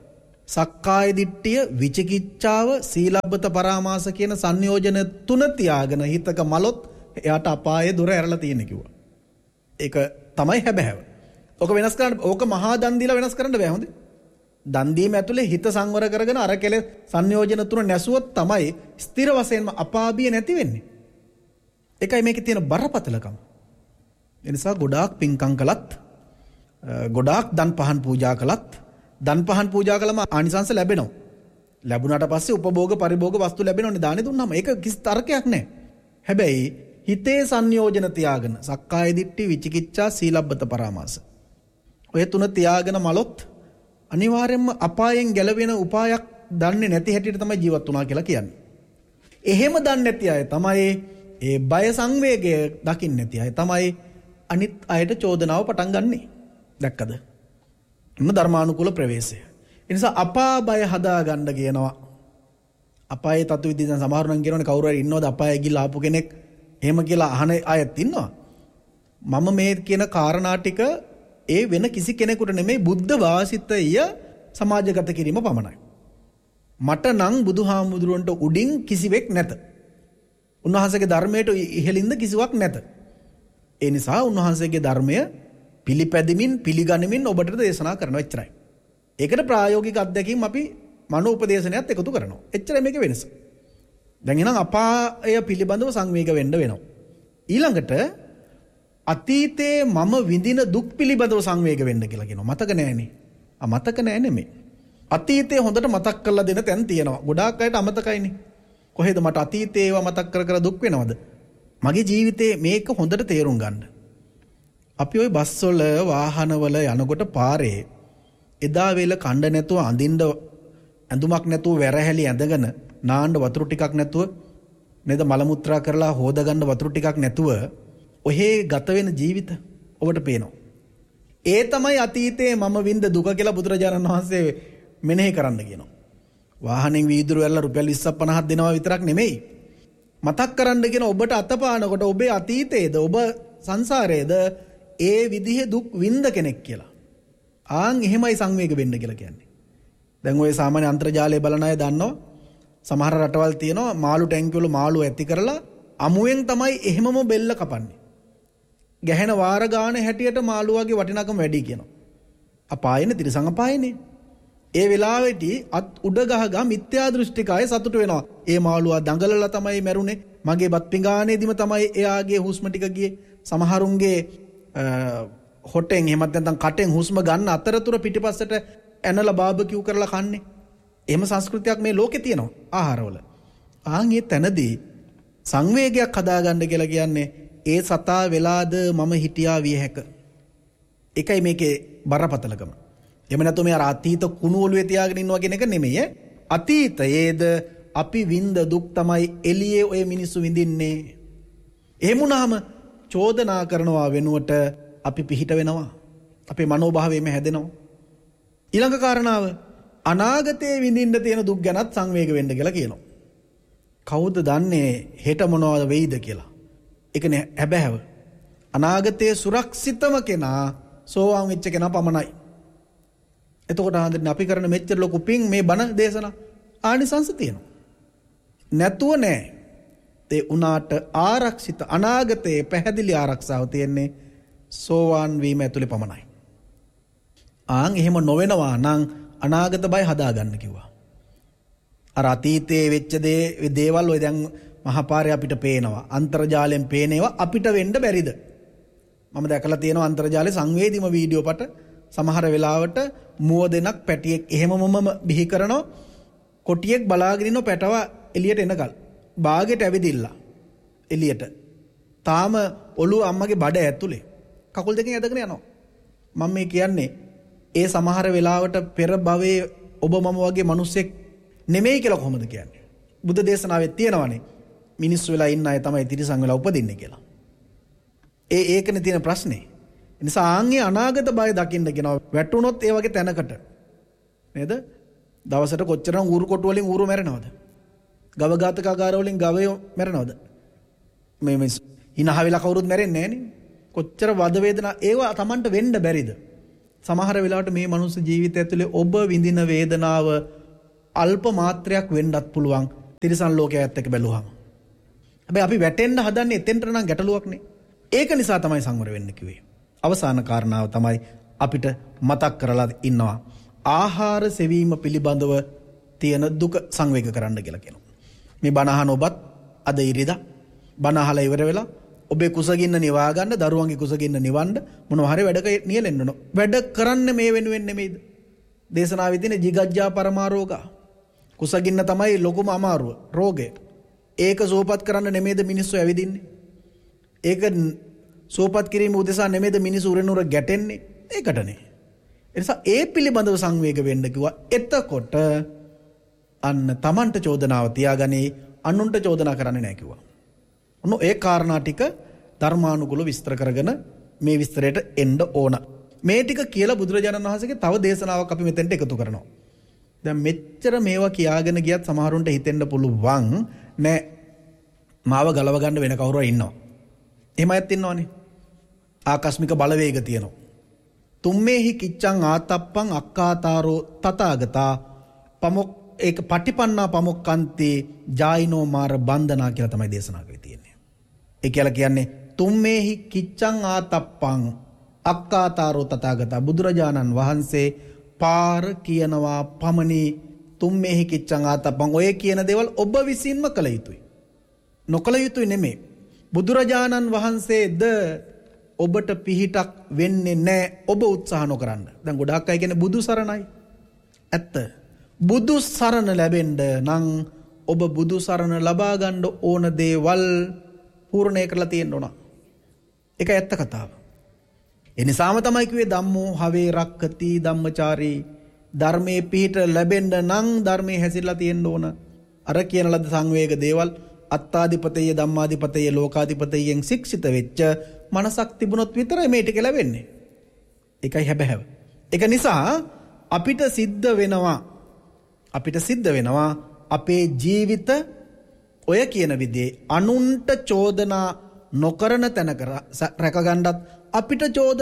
සක්කාය දිට්ඨිය, විචිකිච්ඡාව, සීලබ්බත පරාමාස කියන සංයෝජන තුන තියාගෙන හිතක මලොත් එයාට අපායේ දොර ඇරලා තියෙන කිව්වා. ඒක තමයි හැබෑව. ඕක වෙනස් කරන්න ඕක මහා දන් දීලා වෙනස් කරන්න බෑ හොඳේ. දන් දීම ඇතුලේ හිත සංවර කරගෙන අර කෙලෙස් සංයෝජන තුන නැසුවොත් තමයි ස්ථිර වශයෙන්ම අපාබිය නැති වෙන්නේ. ඒකයි මේකේ තියෙන බරපතලකම. ඒ නිසා ගොඩාක් පින්කම් කළත් ගොඩාක් දන් පහන් පූජා කළත් දන් පහන් පූජා කළම ආනිසංස ලැබෙනවා. ලැබුණාට පස්සේ උපභෝග පරිභෝග වස්තු ලැබෙනවනේ දානෙ දුන්නාම. ඒක කිසි තර්කයක් නැහැ. හැබැයි හිතේ සංයෝජන තියාගෙන සක්කාය දිට්ඨි, විචිකිච්ඡා, සීලබ්බත පරාමාස ඔය තුන තියාගෙන මලොත් අනිවාර්යයෙන්ම අපායෙන් ගැලවෙන උපායක් දන්නේ නැති හැටියට තමයි ජීවත් වුණා කියලා කියන්නේ. එහෙම දන්නේ නැති අය තමයි ඒ බය සංවේගය දකින්නේ නැති අය තමයි අනිත් අයට චෝදනාව පටන් ගන්නෙ. දැක්කද? එන්න ධර්මානුකූල ප්‍රවේශය. ඒ නිසා අපා බය හදා ගන්න කියනවා. අපායේ තතු විදිහ දැන් සමහර නම් කියනවනේ කවුරු හරි ඉන්නවද අපායේ ගිහලා ආපු කෙනෙක් එහෙම කියලා අහන අයත් ඉන්නවා. මම මේ කියන කාරණා ටික ඒ වෙන කිසි කෙනෙකුට නෙමෙයි බුද්ධ වාසිතය සමාජගත කිරීම පමණයි. මට නම් බුදුහාමුදුරුවන්ට උඩින් කිසිවෙක් නැත. උන්වහන්සේගේ ධර්මයට ඉහළින්ද කිසිවක් නැත. ඒ නිසා උන්වහන්සේගේ ධර්මය පිළිපැදමින් පිළිගනිමින් ඔබට දේශනා කරනවා එච්චරයි. ඒකට ප්‍රායෝගික අත්දැකීම් අපි මනෝ උපදේශනයත් එකතු කරනවා. එච්චරයි මේකේ වෙනස. දැන් එහෙනම් අපාය පිළිබඳව සංවේග වෙන්න වෙනවා. ඊළඟට අතීතයේ මම විඳින දුක් පිළිබඳව සංවේග වෙන්න කියලා කියනවා. මතක නෑනේ. මතක නෑ නෙමෙයි. අතීතයේ හොඳට මතක් කරලා දෙන තැන් තියෙනවා. ගොඩාක් අයට අමතකයිනේ. කොහෙද මට අතීතයේ ඒවා මතක් කර කර දුක් වෙනවද? මගේ ජීවිතේ මේක හොඳට තේරුම් ගන්න. අපි ওই බස්වල වාහනවල යනකොට පාරේ එදා වේල කණ්ඩ නැතුව අඳින්න ඇඳුමක් නැතුව වැරහැලි ඇඳගෙන නාන්න වතුර ටිකක් නැතුව නේද මල මුත්‍රා කරලා හොද ගන්න වතුර ටිකක් නැතුව ඔහේ ගත වෙන ජීවිත ඔබට පේනවා. ඒ තමයි අතීතයේ මම විඳ දුක කියලා බුදුරජාණන් වහන්සේ මෙනෙහි කරන්න කියනවා. වාහනෙන් වීදුරු වැල්ල රුපියල් 20ක් 50ක් දෙනවා විතරක් නෙමෙයි. මතක් කරන්න කියන ඔබට අතපානකොට ඔබේ අතීතයේද ඔබ සංසාරයේද ඒ විදිහේ දුක් විඳ කෙනෙක් කියලා. ආන් එහෙමයි සංවේග වෙන්න කියලා කියන්නේ. දැන් ඔය සාමාන්‍ය අන්තර්ජාලය බලන අය දන්නවා සමහර රටවල් තියෙනවා මාළු ටැංකිය වල මාළු ඇති කරලා අමුවෙන් තමයි එහෙමම බෙල්ල කපන්නේ. ගැහෙන වාර ගාන හැටියට මාළුවාගේ වටිනාකම වැඩි කියනවා. අපායනේ තිරසං අපායනේ. ඒ වෙලාවේදී අත් උඩ ගහ මිත්‍යා දෘෂ්ටිකය සතුට වෙනවා. ඒ මාළුවා දඟලලා තමයි මැරුණේ. මගේ බත් පිඟානේදීම තමයි එයාගේ හුස්ම ටික ගියේ. සමහරුන්ගේ හොටෙන් එහෙමත් නැත්නම් කටෙන් හුස්ම ගන්න අතරතුර පිටිපස්සට ඇනලා බාබකියු කරලා කන්නේ. එහෙම සංස්කෘතියක් මේ ලෝකේ තියෙනවා ආහාරවල. ආන් ඒ තැනදී සංවේගයක් හදාගන්න කියලා කියන්නේ ඒ සතා වෙලාද මම හිටියා විය හැක. ඒකයි මේකේ බරපතලකම. එහෙම නැත්නම් මේ අතීත කුණු ඔළුවේ තියාගෙන ඉන්නවා කියන එක නෙමෙයි. අතීතයේද අපි විඳ දුක් තමයි එළියේ ඔය මිනිස්සු විඳින්නේ. එහෙම වුණාම චෝදනා කරනවා වෙනුවට අපි පිහිට වෙනවා. අපේ මනෝභාවයම හැදෙනවා. ඊළඟ කාරණාව අනාගතයේ විඳින්න තියෙන දුක් ගැනත් සංවේග වෙන්න කියලා කියනවා. කවුද දන්නේ හෙට මොනවද වෙයිද කියලා? ඒකනේ හැබෑව. අනාගතයේ සුරක්ෂිතම කෙනා සෝවාන් වෙච්ච කෙනා පමණයි. එතකොට ආන්දරනේ අපි කරන මෙච්චර ලොකු පිං මේ බණ දේශනා ආනිසංස තියෙනවා. නැතුව නෑ. ඒ උනාට ආරක්ෂිත අනාගතයේ පැහැදිලි ආරක්ෂාව තියෙන්නේ සෝවාන් වීම ඇතුලේ පමණයි. ආන් එහෙම නොවෙනවා නම් අනාගත බය හදාගන්න කිව්වා. අර අතීතයේ වෙච්ච දේවල් ඔය දැන් මහපාරේ අපිට පේනවා. අන්තර්ජාලයෙන් පේන ඒවා අපිට වෙන්න බැරිද? මම දැකලා තියෙනවා අන්තර්ජාලේ සංවේදීම වීඩියෝ පට සමහර වෙලාවට මුව දෙනක් පැටියෙක් එහෙමමම බිහි කරනවා. කොටියෙක් බලාගෙන ඉන්න පැටව එළියට එනකල්. බාගෙට ඇවිදිලා එළියට. තාම ඔළුව අම්මගේ බඩ ඇතුලේ. කකුල් දෙකෙන් ඇදගෙන යනවා. මම මේ කියන්නේ ඒ සමහර වෙලාවට පෙර භවයේ ඔබ මම වගේ මිනිස්සෙක් නෙමෙයි කියලා කොහොමද කියන්නේ? බුද්ධ දේශනාවේ තියෙනවනේ මිනිස්සු වෙලා ඉන්න අය තමයි තිරිසන් වෙලා උපදින්නේ කියලා. ඒකනේ තියෙන ප්‍රශ්නේ. ඒ නිසා ආන්ගේ අනාගත බය දකින්න කියනවා. වැටුනොත් ඒ වගේ තැනකට නේද? දවසට කොච්චරම් ඌරු කොටු වලින් ඌරු මැරෙනවද? ගව ඝාතකාගාර වලින් ගවයෝ මැරෙනවද? මේ හිනහ වෙලා කවුරුත් මැරෙන්නේ නැහනේ. කොච්චර වද වේදනා ඒවා Tamanට වෙන්න බැරිද? සමහර වෙලාවට මේ මනුස්ස ජීවිතය ඇතුලේ ඔබ විඳින වේදනාව අල්ප මාත්‍රයක් වෙන්නත් පුළුවන් තිරිසන් ලෝකයේත් එක්ක බැලුවහම. හැබැයි අපි වැටෙන්න හදන්නේ එතෙන්ට නම් ගැටලුවක්නේ. ඒක නිසා තමයි සංවර වෙන්න කිව්වේ. අවසාන කාරණාව තමයි අපිට මතක් කරලා ඉන්නවා. ආහාර සෙවීම පිළිබඳව තියෙන දුක සංවේග කරන්න කියලා කියනවා. මේ බණ අහන ඔබත් අද ඉරිදා බණ අහලා ඉවර වෙලා ඔබේ කුසගින්න නිවා ගන්න, දරුවන්ගේ කුසගින්න නිවන්න මොනවා හරි වැඩක නියැලෙන්න ඕන. වැඩ කරන්න මේ වෙනුවෙන් නෙමෙයිද? දේශනාවේ තියෙන jigajja paramaroga. කුසගින්න තමයි ලොකුම අමාරුව, රෝගය. ඒක සුවපත් කරන්න නෙමෙයිද මිනිස්සු ඇවිදින්නේ? ඒක සුවපත් කිරීම උදෙසා නෙමෙයිද මිනිස්සු උරෙනුර ගැටෙන්නේ? ඒකටනේ. ඒ නිසා ඒ පිළිබඳව සංවේග වෙන්න කිව්වා. එතකොට අන්න Tamanට චෝදනාව තියාගන්නේ, අනුන්ට චෝදනා කරන්නේ නැහැ කිව්වා. ඔන්න ඒ කාරණා ටික ධර්මානුකූල විස්තර කරගෙන මේ විස්තරයට එන්න ඕන. මේ ටික කියලා බුදුරජාණන් වහන්සේගේ තව දේශනාවක් අපි මෙතෙන්ට එකතු කරනවා. දැන් මෙච්චර මේවා කියාගෙන ගියත් සමහරුන්ට හිතෙන්න පුළුවන් නෑ මාව ගලව ගන්න වෙන කවුරු හරි ඉන්නවා. එහෙම අයත් ඉන්නවනේ. ආකස්මික බලවේග තියෙනවා. තුම්මේහි කිච්ඡං ආතප්පං අක්කාතාරෝ තථාගතා පමොක් ඒක පටිපන්නා පමොක්කන්ති ජායිනෝ මාර බන්ධනා කියලා තමයි දේශනා කරේ තියෙන්නේ. ඒ කියලා කියන්නේ තුම්මේහි කිච්ඡං ආතප්පං අක්කාතාරෝ තථාගතා බුදුරජාණන් වහන්සේ පාර කියනවා පමණි. තුම්මේහි කිච්ඡං ආතප්පං ඔය කියන දේවල් ඔබ විසින්ම කළ යුතුයි. නොකළ යුතුයි නෙමෙයි. බුදුරජාණන් වහන්සේද ඔබට පිහිටක් වෙන්නේ නැහැ ඔබ උත්සාහ නොකරන්න. දැන් ගොඩාක් අය කියන්නේ බුදු සරණයි. ඇත්ත. බුදු සරණ ලැබෙන්න නම් ඔබ බුදු සරණ ලබා ගන්න ඕන දේවල් පූර්ණේ කරලා තියෙන්න ඕන. ඒක ඇත්ත කතාව. ඒ නිසාම තමයි කිව්වේ ධම්මෝ හවේ රක්ඛති ධම්මචාරී. ධර්මයේ පිහිට ලැබෙන්න නම් ධර්මයේ හැසිරලා තියෙන්න ඕන. අර කියන ලද සංවේග දේවල් අත්තාදිපතේය ධම්මාදිපතේය ලෝකාදිපතේයෙන් ශික්ෂිත වෙච්ච මනසක් තිබුණොත් විතරයි මේ ටික ලැබෙන්නේ. ඒකයි හැබැයි. ඒක නිසා අපිට සිද්ධ වෙනවා අපේ ජීවිත ඔය කියන විදිහේ අනුන්ට චෝදනා නොකරන තැනක රැකගන්නත් අපිට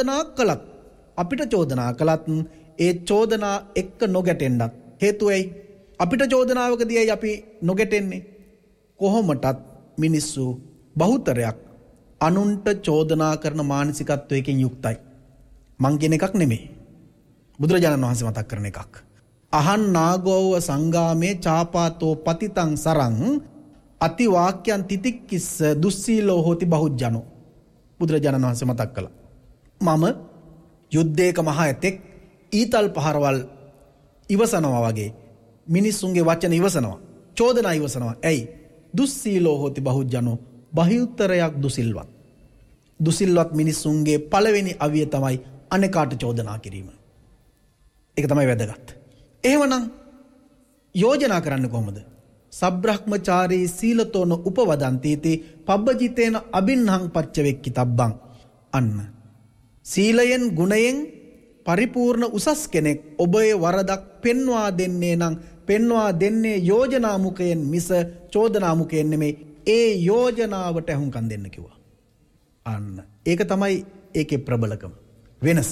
චෝදනා කළත් ඒ චෝදනා එක්ක නොගැටෙන්නත් හේතුව ඇයි? අපිට චෝදනාවකදී අපි නොගැටෙන්නේ. කොහොමටත් මිනිස්සු බහුතරයක් අනුන්ට චෝදනා කරන මානසිකත්වයකින් යුක්තයි. මං කියන එකක් නෙමෙයි. බුදුරජාණන් වහන්සේ මතක් කරන එකක්. අහන් නාගෝව සංගාමේ චාපාතෝ පතිතං සරං අති වාක්‍යං තිතික්කිස්ස දුස්සීලෝ හෝති බහුජ්ජනෝ. බුදුරජාණන් වහන්සේ මතක් කළා. මම යුද්ධයක මහ ඇතෙක් ඊතල් පහරවල් ඉවසනවා වගේ මිනිස්සුන්ගේ වචන ඉවසනවා. චෝදනා ඉවසනවා. ඇයි? දුස්සීලෝ හෝති බහුජ්ජනෝ. බහුතරයක් දුසිල්වත්. දුසිල්වත් මිනිස්සුන්ගේ පළවෙනි අවිය තමයි අනෙකාට චෝදනා කිරීම. ඒක තමයි වැදගත්. එහෙමනම් යෝජනා කරන්න කොහොමද? සබ්‍රහ්මචාරී සීලතෝන උපවදන්තීති පබ්බජිතේන අබින්හං පච්චවෙක්කි තබ්බං. අන්න සීලයෙන් ගුණයෙන් පරිපූර්ණ උසස් කෙනෙක් ඔබේ වරදක් පෙන්වා දෙන්නේ නම් පෙන්වා දෙන්නේ යෝජනා මුඛයෙන් මිස චෝදනා මුඛයෙන් නෙමෙයි. ඒ යෝජනාවට අහුම්කම් දෙන්න කිව්වා. අන්න ඒක තමයි ඒකේ ප්‍රබලකම වෙනස.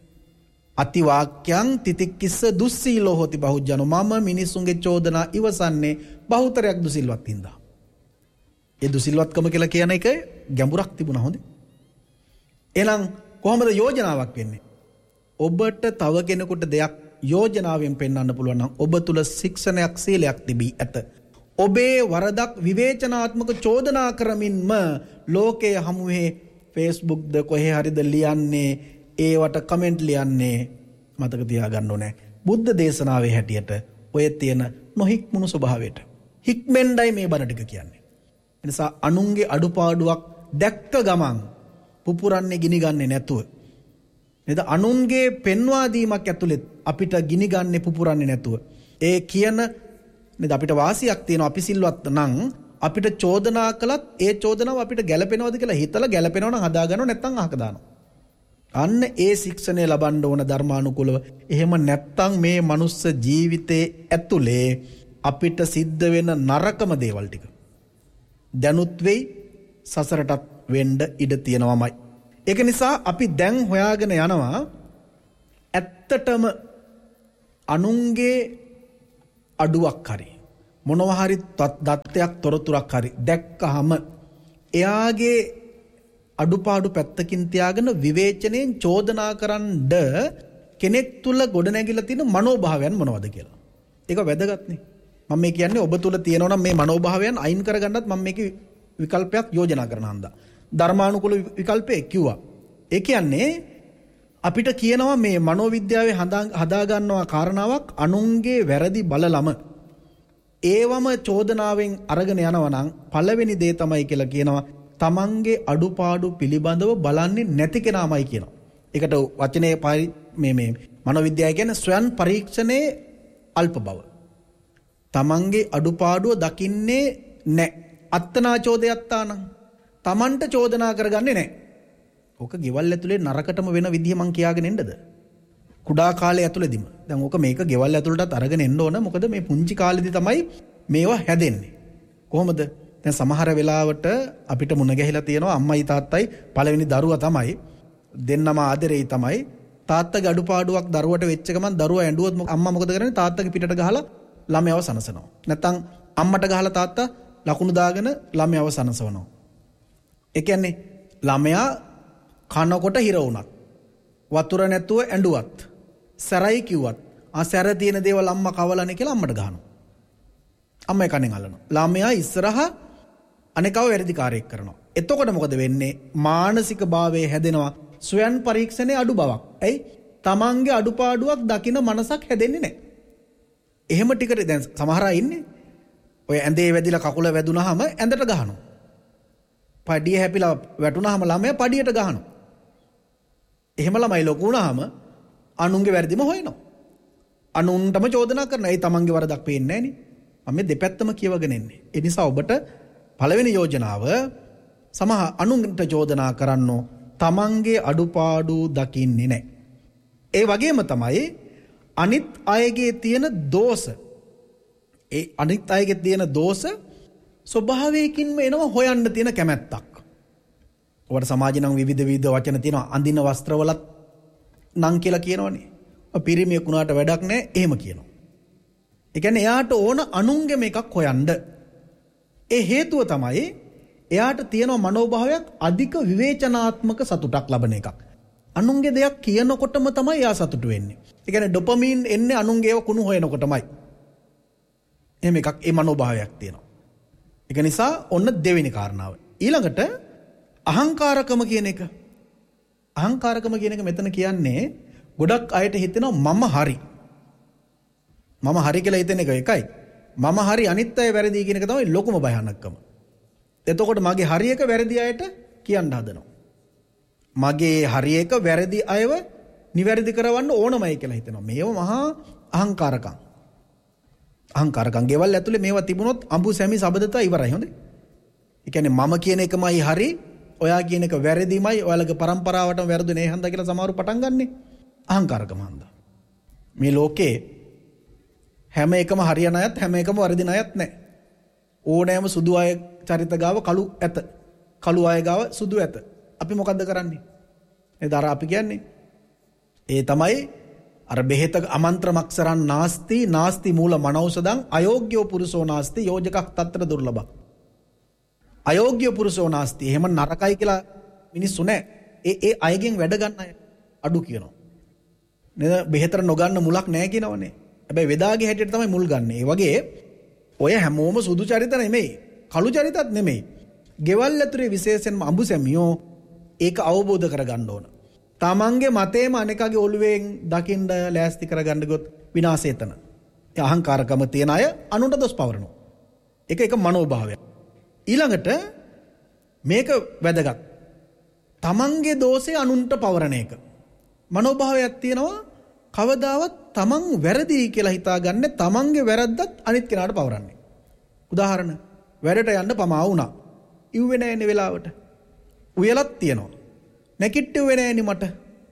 අතිවාක්‍යං තිතික්කිස්ස දුස්සීලෝ හෝති බහුජ්ජනෝ. මම මිනිසුන්ගේ චෝදනා ඉවසන්නේ බහුතරයක් දුසිල්වත් හින්දා. ඒ දුසිල්වත්කම කියලා කියන එක ගැඹුරක් තිබුණා හොඳේ. එහෙනම් කොහොමද යෝජනාවක් වෙන්නේ? ඔබට තව කෙනෙකුට දෙයක් යෝජනාවෙන් පෙන්වන්න පුළුවන් නම් ඔබ තුල ශික්ෂණයක් සීලයක් තිබී ඇත. ඔබේ වරදක් විවේචනාත්මක චෝදනා කරමින්ම ලෝකයේ හමුවේ Facebook ද කොහේ හරිද ලියන්නේ, ඒවට කමෙන්ට් ලියන්නේ. මතක තියාගන්න ඕනේ බුද්ධ දේශනාවේ හැටියට ඔය තියෙන නොහික්මුණු ස්වභාවයට හික්මෙන්ඩයි මේ බණ ටික කියන්නේ. ඒ නිසා අනුන්ගේ අඩුපාඩුවක් දැක්ක ගමන් පුපුරන්නේ ගිනිගන්නේ නැතුව නේද? අනුන්ගේ පෙන්වා දීමක් ඇතුළේ අපිට ගිනිගන්නේ පුපුරන්නේ නැතුව ඒ කියන නේද? අපිට වාසියක් තියෙනවා. අපි සිල්වත් නම් අපිට චෝදනා කළත් ඒ චෝදනාව අපිට ගැළපෙනවද කියලා හිතලා ගැළපෙනව නම් හදාගන්නව, නැත්නම් අහක දානවා. අන්න ඒ ශික්ෂණය ලබන්න ඕන ධර්මානුකූලව. එහෙම නැත්නම් මේ මනුස්ස ජීවිතයේ ඇතුලේ අපිට සිද්ධ වෙන නරකම දේවල් ටික දැනුත් වෙයි, සසරටත් වෙන්න ඉඩ තියෙනවමයි. ඒක නිසා අපි දැන් හොයාගෙන යනවා ඇත්තටම අනුන්ගේ අඩුවක් හරි මොනවා හරි දත්තයක් තොරතුරක් හරි දැක්කහම එයාගේ අඩුපාඩු පැත්තකින් තියාගෙන විවේචනයෙන් චෝදනා කරන්න කෙනෙක් තුල ගොඩනැගිලා තියෙන මනෝභාවයන් මොනවද කියලා. ඒක වැදගත්නේ. මම මේ කියන්නේ ඔබ තුල තියෙනවා නම් මේ මනෝභාවයන් අයින් කරගන්නත් මම මේක විකල්පයක් යෝජනා කරන හන්දා. ධර්මානුකූල විකල්පයක් කිව්වා. ඒ කියන්නේ අපිට කියනවා මේ මනෝවිද්‍යාවේ හදා ගන්නවා කාරණාවක් අනුන්ගේ වැරදි බලලම ඒවම චෝදනාවෙන් අරගෙන යනවා නම් පළවෙනි දේ තමයි කියලා කියනවා තමන්ගේ අඩුපාඩු පිළිබඳව බලන්නේ නැති කෙනාමයි කියනවා. ඒකට වචනේ මේ මනෝවිද්‍යාව කියන්නේ ස්වයං පරීක්ෂණයේ අල්ප බව. තමන්ගේ අඩුපාඩුව දකින්නේ නැහැ. අත්තනා චෝදයත්තානම් තමන්ට චෝදනා කරගන්නේ නැහැ. ඕක ගෙවල් ඇතුලේ නරකටම වෙන විදිහ මං කියාගෙන එන්නද? කුඩා කාලේ ඇතුලේදීම. දැන් ඕක මේක ගෙවල් ඇතුළටත් අරගෙන එන්න ඕන. මොකද මේ පුංචි කාලේදී තමයි මේවා හැදෙන්නේ. කොහොමද? දැන් සමහර වෙලාවට අපිට මුණ ගැහිලා තියෙනවා අම්මයි තාත්තයි පළවෙනි දරුවා තමයි දෙන්නම ආදරෙයි තමයි තාත්තගේ අඩුපාඩුවක් දරුවට වෙච්ච ගමන් දරුවා ඇඬුවොත් අම්මා මොකද කරන්නේ? තාත්තගේ පිටට ගහලා ළමයාව සනසනවා. නැත්තම් අම්මට ගහලා තාත්තා ලකුණු දාගෙන ළමයාව සනසවනවා. ඒ කියන්නේ ළමයා කනකොට හිර වුණත් වතුර නැතුව ඇඬුවත් සැරයි කිව්වත් සැර තියෙන දේවල් අම්මා කවලනේ කියලා අම්මට ගහනවා. අම්මයි කණෙන් අල්ලනවා. ළමයා ඉස්සරහා අනිකව වැරදිකාරයෙක් කරනවා. එතකොට මොකද වෙන්නේ? මානසික භාවයේ හැදෙනවා ස්වයං පරීක්ෂණයේ අඩු බවක්. ඇයි? තමන්ගේ අඩුපාඩුවක් දකින මනසක් හැදෙන්නේ නැහැ. එහෙම ටිකට දැන් සමහර අය ඉන්නේ ඔය ඇඳේ වැදිලා කකුල වැදුනහම ඇඳට ගහනවා. පඩිය හැපිලා වැටුනහම ළමයා පඩියට ගහනවා. එහෙම ළමයි ලොකු වුණාම අනුන්ගේ වැරදිම හොයනවා. අනුන්ටම චෝදනා කරනවා. ඒ තමන්ගේ වරදක් පේන්නේ නැහනේ. මම මේ දෙපැත්තම කියවගෙන එන්නේ. ඒ නිසා ඔබට පළවෙනි යෝජනාව අනුන්ට චෝදනා කරන්නෝ තමන්ගේ අඩුපාඩු දකින්නේ නැහැ. ඒ වගේම තමයි අනිත් අයගේ තියෙන දෝෂ. ඒ අනිත් අයගේ තියෙන දෝෂ ස්වභාවයකින්ම එනවා හොයන්න තියෙන කැමැත්තක්. ඔබට සමාජේ නම් විවිධ වචන තියෙනවා. අඳින වස්ත්‍රවලත් නම් කියලා කියනවනේ. පිරිමියෙක් වුණාට වැඩක් නැහැ එහෙම කියනවා. ඒ කියන්නේ එයාට ඕන අනුන්ගේ මේකක් හොයන්න. ඒ හේතුව තමයි එයාට තියෙන මනෝභාවයක් අධික විවේචනාත්මක සතුටක් ලබන එකක්. අනුන්ගේ දෙයක් කියනකොටම තමයි එයා සතුටු වෙන්නේ. ඒ කියන්නේ ඩොපමීන් එන්නේ අනුන්ගේ ඒවා කුණු හොයනකොටමයි. එහෙම එකක් ඒ මනෝභාවයක් තියෙනවා. ඒක නිසා ඔන්න දෙවෙනි කාරණාව. ඊළඟට අහංකාරකම කියන එක. අහංකාරකම කියන එක මෙතන කියන්නේ ගොඩක් අයට හිතෙනවා මම හරි. මම හරි කියලා හිතෙන එක එකයි. මම හරි අනිත් අය වැරදි කියන එක තමයි ලොකුම භයානකම. එතකොට මගේ හරි එක වැරදි අයට කියන්න හදනවා. මගේ හරි එක වැරදි අයව නිවැරදි කරවන්න ඕනමයි කියලා හිතනවා. මේව මහා අහංකාරකම්. අහංකාරකම් ගෙවල් ඇතුලේ මේවා තිබුණොත් අඹු සැමි සබදතා ඉවරයි හොඳේ. ඒ කියන්නේ මම කියන එකමයි හරි, ඔයා කියන එක වැරදිමයි, ඔයාලගේ પરම්පරාවටම වැරදුනේ හන්දා කියලා සමහරු පටන් ගන්නෙ. අහංකාරකම හන්දා. මේ ලෝකේ හැම එකම හරියන අයත් හැම එකම වරදින අයත් නැහැ. ඕනෑම සුදු අය චරිත ගාව කළු ඇත. කළු අය ගාව සුදු ඇත. අපි මොකද්ද කරන්නේ? නේද අර අපි කියන්නේ. ඒ තමයි අර බෙහෙත අමන්ත්‍රමක්සරන් නාස්ති මූල මනෞෂධං අයෝග්‍යෝ පුරුෂෝ නාස්ති යෝජකක් తත්‍ර දුර්ලභ. අයෝග්‍ය පුරුෂෝ නාස්ති. එහෙම නරකයි කියලා මිනිස්සු නැහැ. ඒ අයගෙන් වැඩ ගන්න අය අඩු කියනවා. නේද? බෙහෙතර නොගන්න මුලක් නැහැ කියනවනේ. හැබැයි වෙදාගේ හැටියට තමයි මුල් ගන්න. ඒ වගේ ඔය හැමෝම සුදු චරිත නෙමෙයි. කළු චරිතත් නෙමෙයි. ගෙවල් ඇතුලේ විශේෂයෙන්ම අඹු සැමියෝ ඒක අවබෝධ කරගන්න ඕන. තමන්ගේ මතේම අනෙකාගේ ඔළුවෙන් දකින්න ලෑස්ති කරගන්න ගොත් විනාශය එතන. ඒ අහංකාරකම තියන අය අනුන්ට දොස් පවරනවා. ඒක මනෝභාවයක්. ඊළඟට මේක වැදගත්. තමන්ගේ දෝෂේ අනුන්ට පවරන එක. මනෝභාවයක් තියෙනවා කවදාවත් තමන් වැරදි කියලා හිතාගන්න තමන්ගේ වැරද්දත් අනිත් කෙනාට පවරන්නේ. උදාහරණ වැඩට යන්න පමා වුණා. ඉව්වේ නැන්නේ වෙලාවට. උයලක් තියෙනවා. නැකිට්ටුවේ නැන්නේ මට.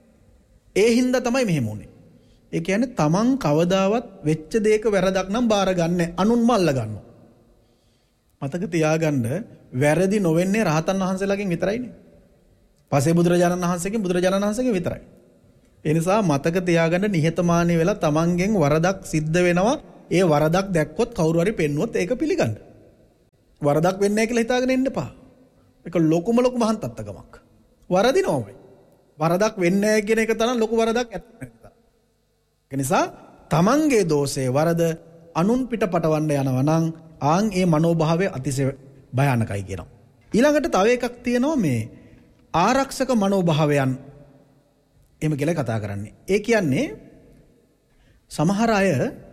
ඒ හින්දා තමයි මෙහෙම වුනේ. ඒ කියන්නේ තමන් කවදාවත් වෙච්ච දෙයක වැරදක් නම් බාර ගන්න අනුන් මල්ල ගන්නවා. මතක තියාගන්න වැරදි නොවෙන්නේ රහතන් වහන්සේලාගෙන් විතරයිනේ. පසේ බුදුරජාණන් වහන්සේගෙන් විතරයි. ඒ නිසා මතක තියාගන්න නිහතමානී වෙලා තමන්ගෙන් වරදක් සිද්ධ වෙනවා. ඒ වරදක් දැක්කොත් කවුරු හරි පෙන්නුවොත් ඒක පිළිගන්න. වරදක් වෙන්නේ නැහැ කියලා හිතාගෙන ඉන්න එපා. ඒක ලොකුම මහාන් තත්ත්වකමක්. වරදිනවමයි. වරදක් වෙන්නේ නැහැ කියන එක තරම් ලොකු වරදක් ඇත්තේ. ඒ නිසා තමන්ගේ දෝෂේ වරද අනුන් පිට පටවන්න යනවා නම් ආන් ඒ මනෝභාවය අතිශය භයානකයි කියනවා. ඊළඟට තව එකක් තියෙනවා මේ ආරක්ෂක මනෝභාවයන් එහෙම කියලා කතා කරන්නේ. ඒ කියන්නේ සමහර අය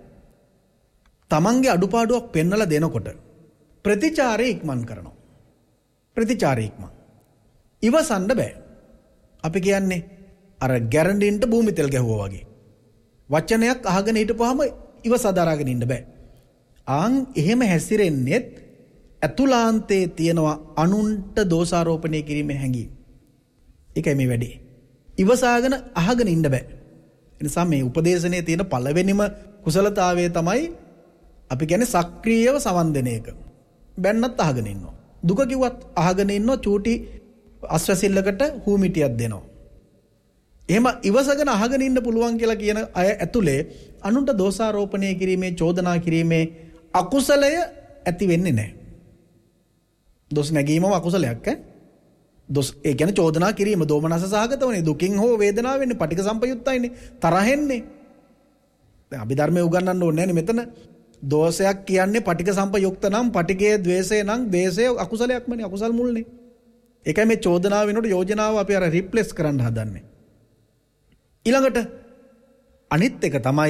තමන්ගේ අඩුපාඩුවක් පෙන්වලා දෙනකොට ප්‍රතිචාරය ඉක්මන් කරනවා. ප්‍රතිචාරය ඉක්මන්. ඉවසන්න බෑ. අපි කියන්නේ අර ගැරන්ඩින්ට භූමි තෙල් ගැහුවා වගේ. වචනයක් අහගෙන හිටපුවාම ඉවසා දරාගෙන ඉන්න බෑ. ආන් එහෙම හැසිරෙන්නේත් අතුලාන්තයේ තියෙනවා අනුන්ට දෝෂාරෝපණය කිරීමේ හැඟීම. ඒකයි මේ වැඩේ. ඉවසාගෙන අහගෙන ඉන්න බෑ. ඒ නිසා මේ උපදේශනයේ තියෙන පළවෙනිම කුසලතාවය තමයි අපි කියන්නේ සක්‍රීයව සවන් දෙන එක. බැන්නත් අහගෙන ඉන්නවා. දුක කිව්වත් අහගෙන ඉන්නවා. චූටි අස්වැසිල්ලකට හූමිටියක් දෙනවා. එහෙම ඉවසගෙන අහගෙන ඉන්න පුළුවන් කියලා කියන අය ඇතුලේ අනුන්ට දෝෂාරෝපණය කිරීමේ චෝදනා කිරීමේ අකුසලය ඇති වෙන්නේ නැහැ. දොස් නැගීමම අකුසලයක් ඈ. දොස් ඒ කියන්නේ චෝදනා කිරීම දෝමනස සහගතවනේ. දුකින් හෝ වේදනාව වෙන්නේ පටික සම්පයුත්තයිනේ. තරහෙන්නේ. දැන් අභිධර්මයේ උගන්වන්න ඕනේ නෑනේ මෙතන. දෝෂයක් කියන්නේ පටික සම්පයුක්ත නම් පටිකයේ ද්වේෂය නම් ද්වේෂය අකුසලයක්මනේ. අකුසල් මුල්නේ. ඒකයි මේ චෝදනාව වෙනකොට යෝජනාව අපි අර රිප්ලේස් කරන්න හදන්නේ. ඊළඟට අනිත් එක තමයි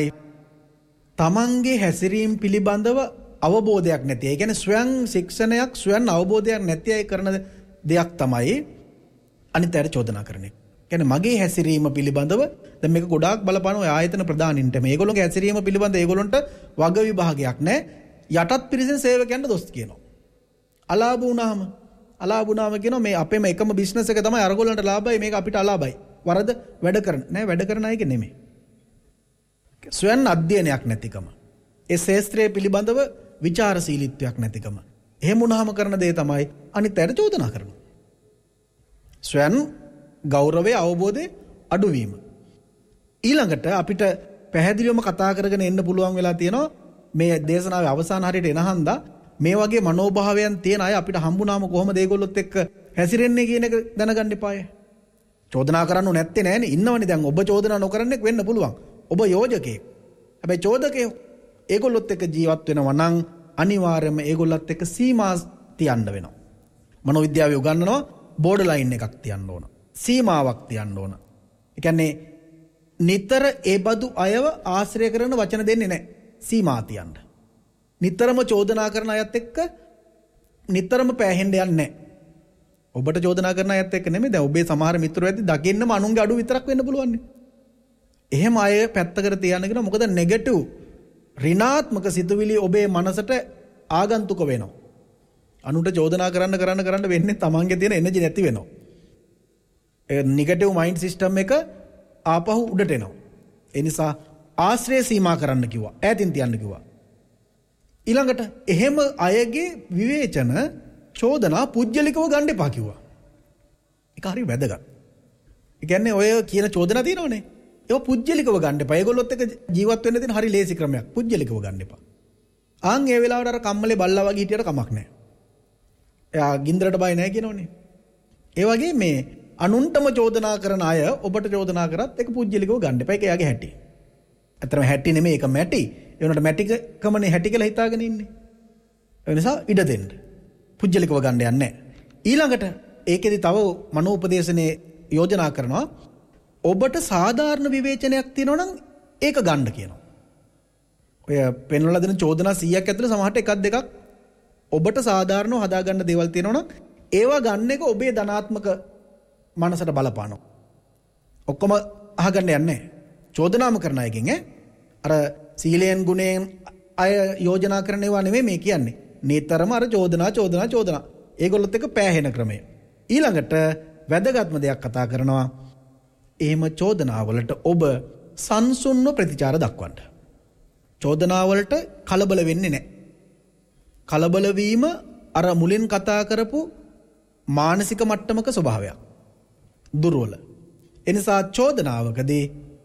තමන්ගේ හැසිරීම පිළිබඳව අවබෝධයක් නැති. ඒ කියන්නේ ස්වයං ශික්ෂණයක් ස්වයං අවබෝධයක් නැති අය කරන දෙයක් තමයි අනිත්‍යයට චෝදනා කරන්නේ. කියන්නේ මගේ හැසිරීම පිළිබඳව දැන් මේක ගොඩාක් බලපාන ඔය ආයතන ප්‍රධානින්ට මේගොල්ලෝගේ හැසිරීම පිළිබඳව ඒගොල්ලන්ට වග විභාගයක් නැහැ. යටත් පිරිසෙන් සේවකයන්ට දොස් කියනවා. අලාභ වුණාම කියනවා මේ අපේම එකම බිස්නස් එක තමයි අරගොල්ලන්ට ලාභයි මේක අපිට අලාභයි. වරද වැඩ කරන නෑ වැඩ කරන අයක නෙමෙයි. ස්වයං අධ්‍යයනයක් නැතිකම. ඒ ශාස්ත්‍රයේ පිළිබඳව විචාරශීලීත්වයක් නැතිකම. එහෙම වුණාම කරන දේ තමයි අනිත්‍යයට චෝදනා කරනවා. ස්වයං ගෞරවයේ අවබෝධයේ අඩුවීම. ඊළඟට අපිට පැහැදිලිවම කතා කරගෙන එන්න පුළුවන් වෙලා තියෙනවා මේ දේශනාවේ අවසාන හරියට එනහන්දා මේ වගේ මනෝභාවයන් තියෙන අය අපිට හම්බුනාම කොහොමද ඒගොල්ලොත් එක්ක හැසිරෙන්නේ කියන එක දැනගන්න එපාය. චෝදනා කරන්න නැත්තේ නෑනේ ඉන්නවනේ දැන් ඔබ චෝදනා නොකරන්නෙක් වෙන්න පුළුවන්. ඔබ යෝජකයෙක්. හැබැයි චෝදකයෝ ඒගොල්ලොත් එක්ක ජීවත් වෙනවා නම් අනිවාර්යයෙන්ම ඒගොල්ලත් එක්ක සීමා තියන්න වෙනවා. මනෝවිද්‍යාවේ උගන්වනවා බෝඩර් ලයින් එකක් තියන්න ඕන. සීමාවක් තියන්න ඕන. ඒ කියන්නේ නිතර ඒ බදු අයව ආශ්‍රය කරන වචන දෙන්නේ නැහැ. සීමා තියන්න. නිතරම චෝදනා කරන අයත් එක්ක නිතරම පෑහෙන්න යන්නේ නැහැ. ඔබට චෝදනා කරන අයත් එක්ක නෙමෙයි. දැන් ඔබේ සමහර මිත්‍රයෝ ඇද්දි දකින්නම අනුන්ගේ අඩු විතරක් වෙන්න පුළුවන් නේ. එහෙම අය පැත්තකට තියන්න කියන මොකද නෙගටිව් ඍණාත්මක සිතුවිලි ඔබේ මනසට ආගන්තුක වෙනවා. අනුන්ට චෝදනා කරන්න වෙන්නේ තමන්ගේ තියෙන එනර්ජි නැති වෙනවා. ඒ නෙගටිව් මයින්ඩ් සිස්ටම් එක ආපහු උඩට එනවා. ඒ නිසා ආශ්‍රය සීමා කරන්න කිව්වා. ඈතින් තියන්න කිව්වා. ඊළඟට එහෙම අයගේ විවේචන චෝදනා පුජ්‍යලිකව ගන්න එපා කිව්වා. ඒක හරි වැදගත්. ඒ කියන්නේ ඔය කියන චෝදනා තියෙනවනේ. ඒක පුජ්‍යලිකව ගන්න එපා. ඒගොල්ලොත් එක්ක ජීවත් වෙන්න තියෙන හරි ලේසි ක්‍රමයක්. පුජ්‍යලිකව ගන්න එපා. ආන් ඒ වෙලාවට අර කම්මලේ බල්ලා වගේ හිටියට කමක් නැහැ. එයා ගින්දරට බය නැහැ කියනෝනේ. ඒ වගේ මේ අනුන්ටම චෝදනා කරන අය ඔබට චෝදනා කරත් ඒක පුජ්‍යලිකව ගන්න එපා. ඒක එයාගේ හැටි. අතරම හැටි නෙමෙයි ඒක මැටි. ඒ වුණාට මැටිකමනේ හැටි කියලා හිතාගෙන ඉන්නේ. ඒ නිසා ඉඩ දෙන්න. පුජ්‍යලිකව ගන්න යන්නේ නැහැ. ඊළඟට ඒකෙදි තව මනෝපදේශනේ යෝජනා කරනවා ඔබට සාධාරණ විවේචනයක් තියෙනවා නම් ඒක ගන්න කියනවා. ඔය පෙන්වලා දෙන චෝදනා 100ක් ඇතුළේ සමහරට එකක් දෙකක් ඔබට සාධාරණව හදාගන්න දේවල් තියෙනවා නම් ඒවා ගන්න එක ඔබේ ධනාත්මක මනසට බලපානවා. ඔක්කොම අහගන්න යන්නේ නැහැ. චෝදනාම කරන අයගෙන් අර සීලයෙන් ගුණයෙන් අය යෝජනා කරන ඒවා නෙමෙයි මේ කියන්නේ. නිතරම අර චෝදනා. ඒගොල්ලොත් එක්ක පෑහෙන ක්‍රමය. ඊළඟට වැදගත්ම දෙයක් කතා කරනවා. එහෙම චෝදනාවලට ඔබ සංසුන්ව ප්‍රතිචාර දක්වන්න. චෝදනාවලට කලබල වෙන්නේ නැහැ. කලබල වීම අර මුලින් කතා කරපු මානසික මට්ටමක ස්වභාවයක්. දුර්වල. එනිසා චෝදනාවකදී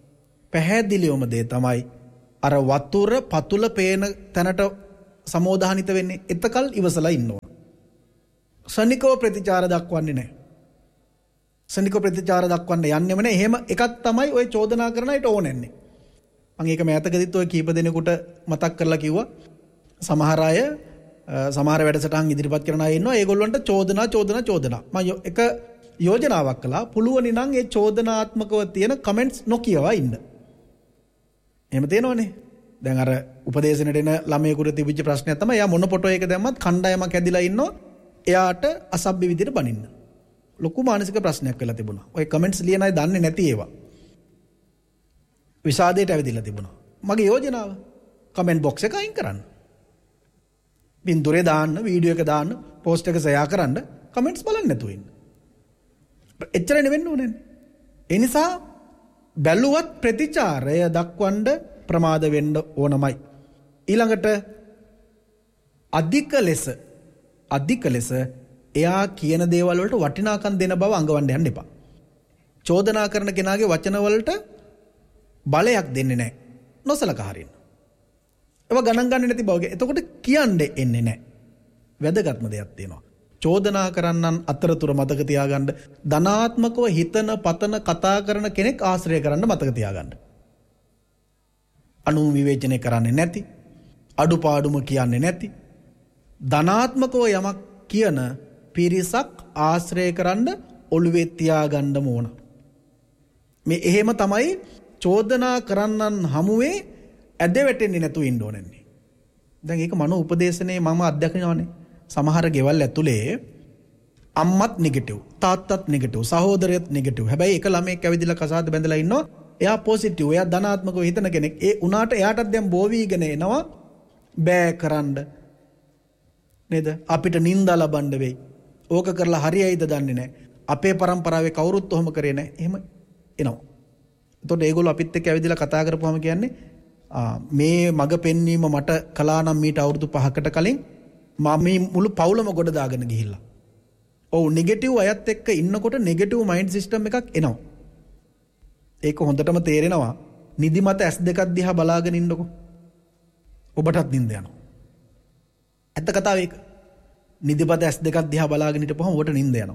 පැහැදිලිවම දේ තමයි අර වතුර පතුල පේන තැනට සමෝධානිත වෙන්නේ. එතකල් ඉවසලා ඉන්න ඕන. ශනිකව ප්‍රතිචාර දක්වන්නේ නැහැ. ශනිකව ප්‍රතිචාර දක්වන්න යන්නෙම නැහැ. එහෙම එකක් තමයි ඔය චෝදනා කරන අයට ඕනෙන්නේ. මම ඒක මෑතකදීත් ඔය කීප දෙනෙකුට මතක් කරලා කිව්වා. සමහර අය සමහර වැඩසටහන් ඉදිරිපත් කරන අය ඉන්නවා. ඒගොල්ලන්ට චෝදනා. මම එක යෝජනාවක් කළා. පුළුවනි නම් ඒ චෝදනාත්මකව තියෙන කමෙන්ට්ස් නොකියවා ඉන්න. එහෙම තේනවනේ. දැන් අර උපදේශනෙට එන ළමයෙකුට තිබිච්ච ප්‍රශ්නයක් තමයි එයා මොන ෆොටෝ එක දැම්මත් කණ්ඩායමක් ඇදිලා ඉන්නවා. එයාට අසභ්‍ය විදිහට බනින්න. ලොකු මානසික ප්‍රශ්නයක් වෙලා තිබුණා. ඔය කමෙන්ට්ස් ලියන අය දන්නේ නැති ඒවා. විසාදයට ඇවිදලා තිබුණා. මගේ යෝජනාව කමෙන්ට් බොක්ස් එක අයින් කරන්න. බින්දුරේ දාන්න, වීඩියෝ එක දාන්න, පෝස්ට් එක ෂෙයා කරන්න, කමෙන්ට්ස් බලන්න නැතුව ඉන්න. එච්චරනේ වෙන්න ඕනේ. ඒ නිසා බැලුවත් ප්‍රතිචාරය දක්වන්න ප්‍රමාද වෙන්න ඕනමයි. ඊළඟට අධික ලෙස එයා කියන දේවල් වලට වටිනාකම් දෙන බව අඟවන්න යන්න එපා. චෝදනා කරන කෙනාගේ වචන වලට බලයක් දෙන්නේ නැහැ. නොසලකා හරින්න. ඒවා ගණන් ගන්න නැති බව. එතකොට කියන්නේ එන්නේ නැහැ. වැදගත්ම දෙයක් තියෙනවා. චෝදනා කරන්නන් අතරතුර මතක තියාගන්න ධනාත්මකව හිතන පතන කතා කරන කෙනෙක් ආශ්‍රය කරන්න මතක තියාගන්න. අනුන් විවේචනය කරන්නේ නැති, අඩුපාඩුම කියන්නේ නැති, ධනාත්මකව යමක් කියන පිරිසක් ආශ්‍රය කරන්න ඔළුවේ තියාගන්න ඕන. මේ එහෙම තමයි චෝදනා කරන්නන් හමුවේ ඇද වැටෙන්නේ නැතුව ඉන්න ඕනේ. දැන් ඒක මනෝ උපදේශනේ මම අත්දැකනවානේ. සමහර ගෙවල් ඇතුලේ අම්මත් නෙගටිව්, තාත්තත් නෙගටිව්, සහෝදරයත් නෙගටිව්. හැබැයි එක ළමෙක් ඇවිදලා කසාද බැඳලා ඉන්නවා. එයා පොසිටිව්, එයා ධනාත්මකව හිතන කෙනෙක්. ඒ උනාට එයාටත් දැන් බෝවීගෙන එනවා බෑ කරන්න. නේද? අපිට නිନ୍ଦා ලබන්න වෙයි. ඕක කරලා හරියයිද දන්නේ නැහැ. අපේ પરම්පරාවේ කවුරුත් ඔහොම කරේ නැහැ. එහෙම එනවා. එතකොට ඒගොල්ලෝ අපිත් එක්ක ඇවිදලා කතා කරපුවාම කියන්නේ මේ මග පෙන්වීම මට කළා නම් මීට අවුරුදු 5කට කලින් මම මේ මුළු පවුලම ගොඩ දාගෙන ගිහිල්ලා. ඔව් නෙගටිව් අයත් එක්ක ඉන්නකොට නෙගටිව් මයින්ඩ් සිස්ටම් එකක් එනවා. ඒක හොඳටම තේරෙනවා. නිදිමත S2 දිහා බලාගෙන ඉන්නකො. ඔබටත් නිින්ද යනවා. ඇත්ත කතාව ඒක. නිදිමත S2 දිහා බලාගෙන හිටපුවම ඔබට නිින්ද යනවා.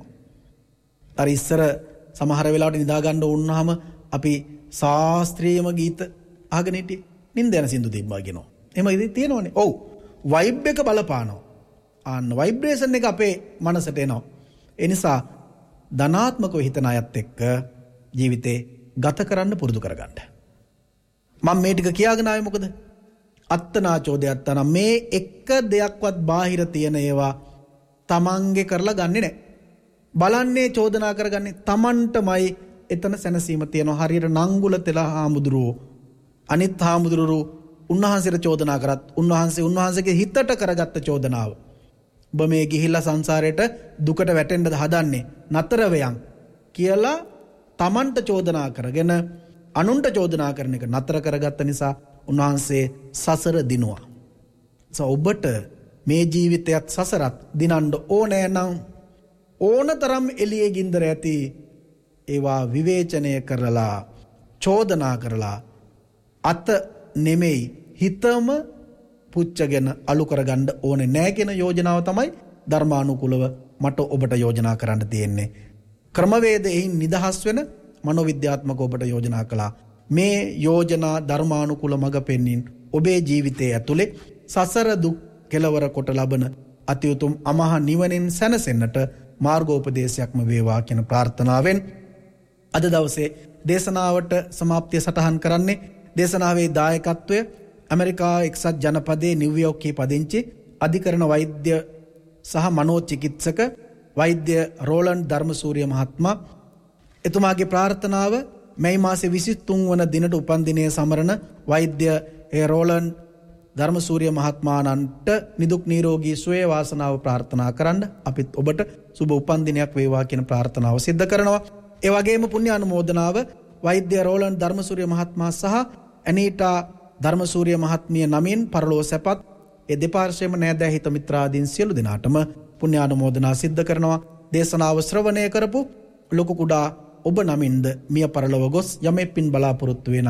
අර ඉස්සර සමහර වෙලාවට නිදා ගන්න වුණාම අපි ශාස්ත්‍රීයම ගීත අහගෙන හිටියේ. නිින්ද යන සින්දු තිබ්බා කියනවා. එහෙම ඉතින් තියෙනවනේ. ඔව්. වයිබ් එක බලපානවා. ආන්න වයිබ්‍රේෂන් එක අපේ මනසට එනවා. ඒ නිසා ධනාත්මකව හිතන අයත් එක්ක ජීවිතේ ගත කරන්න පුරුදු කරගන්න. මම මේ ටික කියාගෙන ආවේ මොකද? අත්තනාචෝදයක් තන මේ එක දෙයක්වත් බාහිර තියෙන ඒවා තමන්ගේ කරලා ගන්නෙ නැහැ. බලන්නේ චෝදනා කරගන්නේ තමන්ටමයි. එතන සැනසීම තියෙනවා. හරියට නංගුල තෙලා හාමුදුරුවෝ අනිත් හාමුදුරුවෝ උන්වහන්සේට චෝදනා කරත් උන්වහන්සේගේ හිතට කරගත්ත චෝදනාව. ඔබ මේ ගිහිල්ලා සංසාරයට දුකට වැටෙන්නද හදන්නේ? නතර වෙයන් කියලා තමන්ට චෝදනා කරගෙන අනුන්ට චෝදනා කරන එක නතර කරගත්ත නිසා උන්වහන්සේ සසර දිනුවා. ඔබට මේ ජීවිතයත් සසරත් දිනන්න ඕනෑ නම් ඕනතරම් එළියේ ගින්දර ඇති ඒවා විවේචනය කරලා චෝදනා කරලා අත නෙමෙයි හිතම පුච්චගෙන අලු කරගන්න ඕනේ නැහැ කියන යෝජනාව තමයි ධර්මානුකූලව මට ඔබට යෝජනා කරන්න තියෙන්නේ. ක්‍රමවේදයෙන් නිදහස් වෙන මනෝවිද්‍යාත්මක ඔබට යෝජනා කළා. මේ යෝජනා ධර්මානුකූල මඟ පෙන්වීම ඔබේ ජීවිතයේ ඇතුලේ සසර දුක් කෙලවර කොට ලබන අති උතුම් අමහ නිවනින් සැනසෙන්නට මාර්ගෝපදේශයක්ම වේවා කියන ප්‍රාර්ථනාවෙන් අද දවසේ දේශනාවට સમાප්තිය සටහන් කරන්නේ. දේශනාවේ දායකත්වය ඇමරිකා එක්සත් ජනපදයේ නිව්යෝර්කයේ පදිංචි අධිකරණ වෛද්‍ය සහ මනෝචිකිත්සක වෛද්‍ය රෝලන්ඩ් ධර්මසූරිය මහත්මයා. එතුමාගේ ප්‍රාර්ථනාව මැයි මාසේ 23 වන දිනට උපන් දිනයේ සමරන වෛද්‍ය රෝලන්ඩ් ධර්මසූරිය මහත්මයාණන්ට නිදුක් නිරෝගී සුවය වාසනාව ප්‍රාර්ථනා කරන්න අපිත් ඔබට සුබ උපන් දිනයක් වේවා කියන ප්‍රාර්ථනාව සිද්ධ කරනවා. ඒ වගේම පුණ්‍ය අනුමෝදනාව වෛද්‍ය රෝලන්ඩ් ධර්මසූරිය මහත්මයා සහ ඇනීටා ධර්මසූරිය මහත්මිය නමින් පරලෝ සැපත් ඒ දෙපාර්ශ්වයේම නෑදෑ හිත මිත්‍රාදීන් සියලු දෙනාටම පුණ්‍ය අනුමෝදනා සිද්ධ කරනවා. දේශනාව ශ්‍රවණය කරපු ලොකු කුඩා ඔබ නමින්ද මිය පරලොව ගොස් යමෙක් පින් බලාපොරොත්තු වේ නම්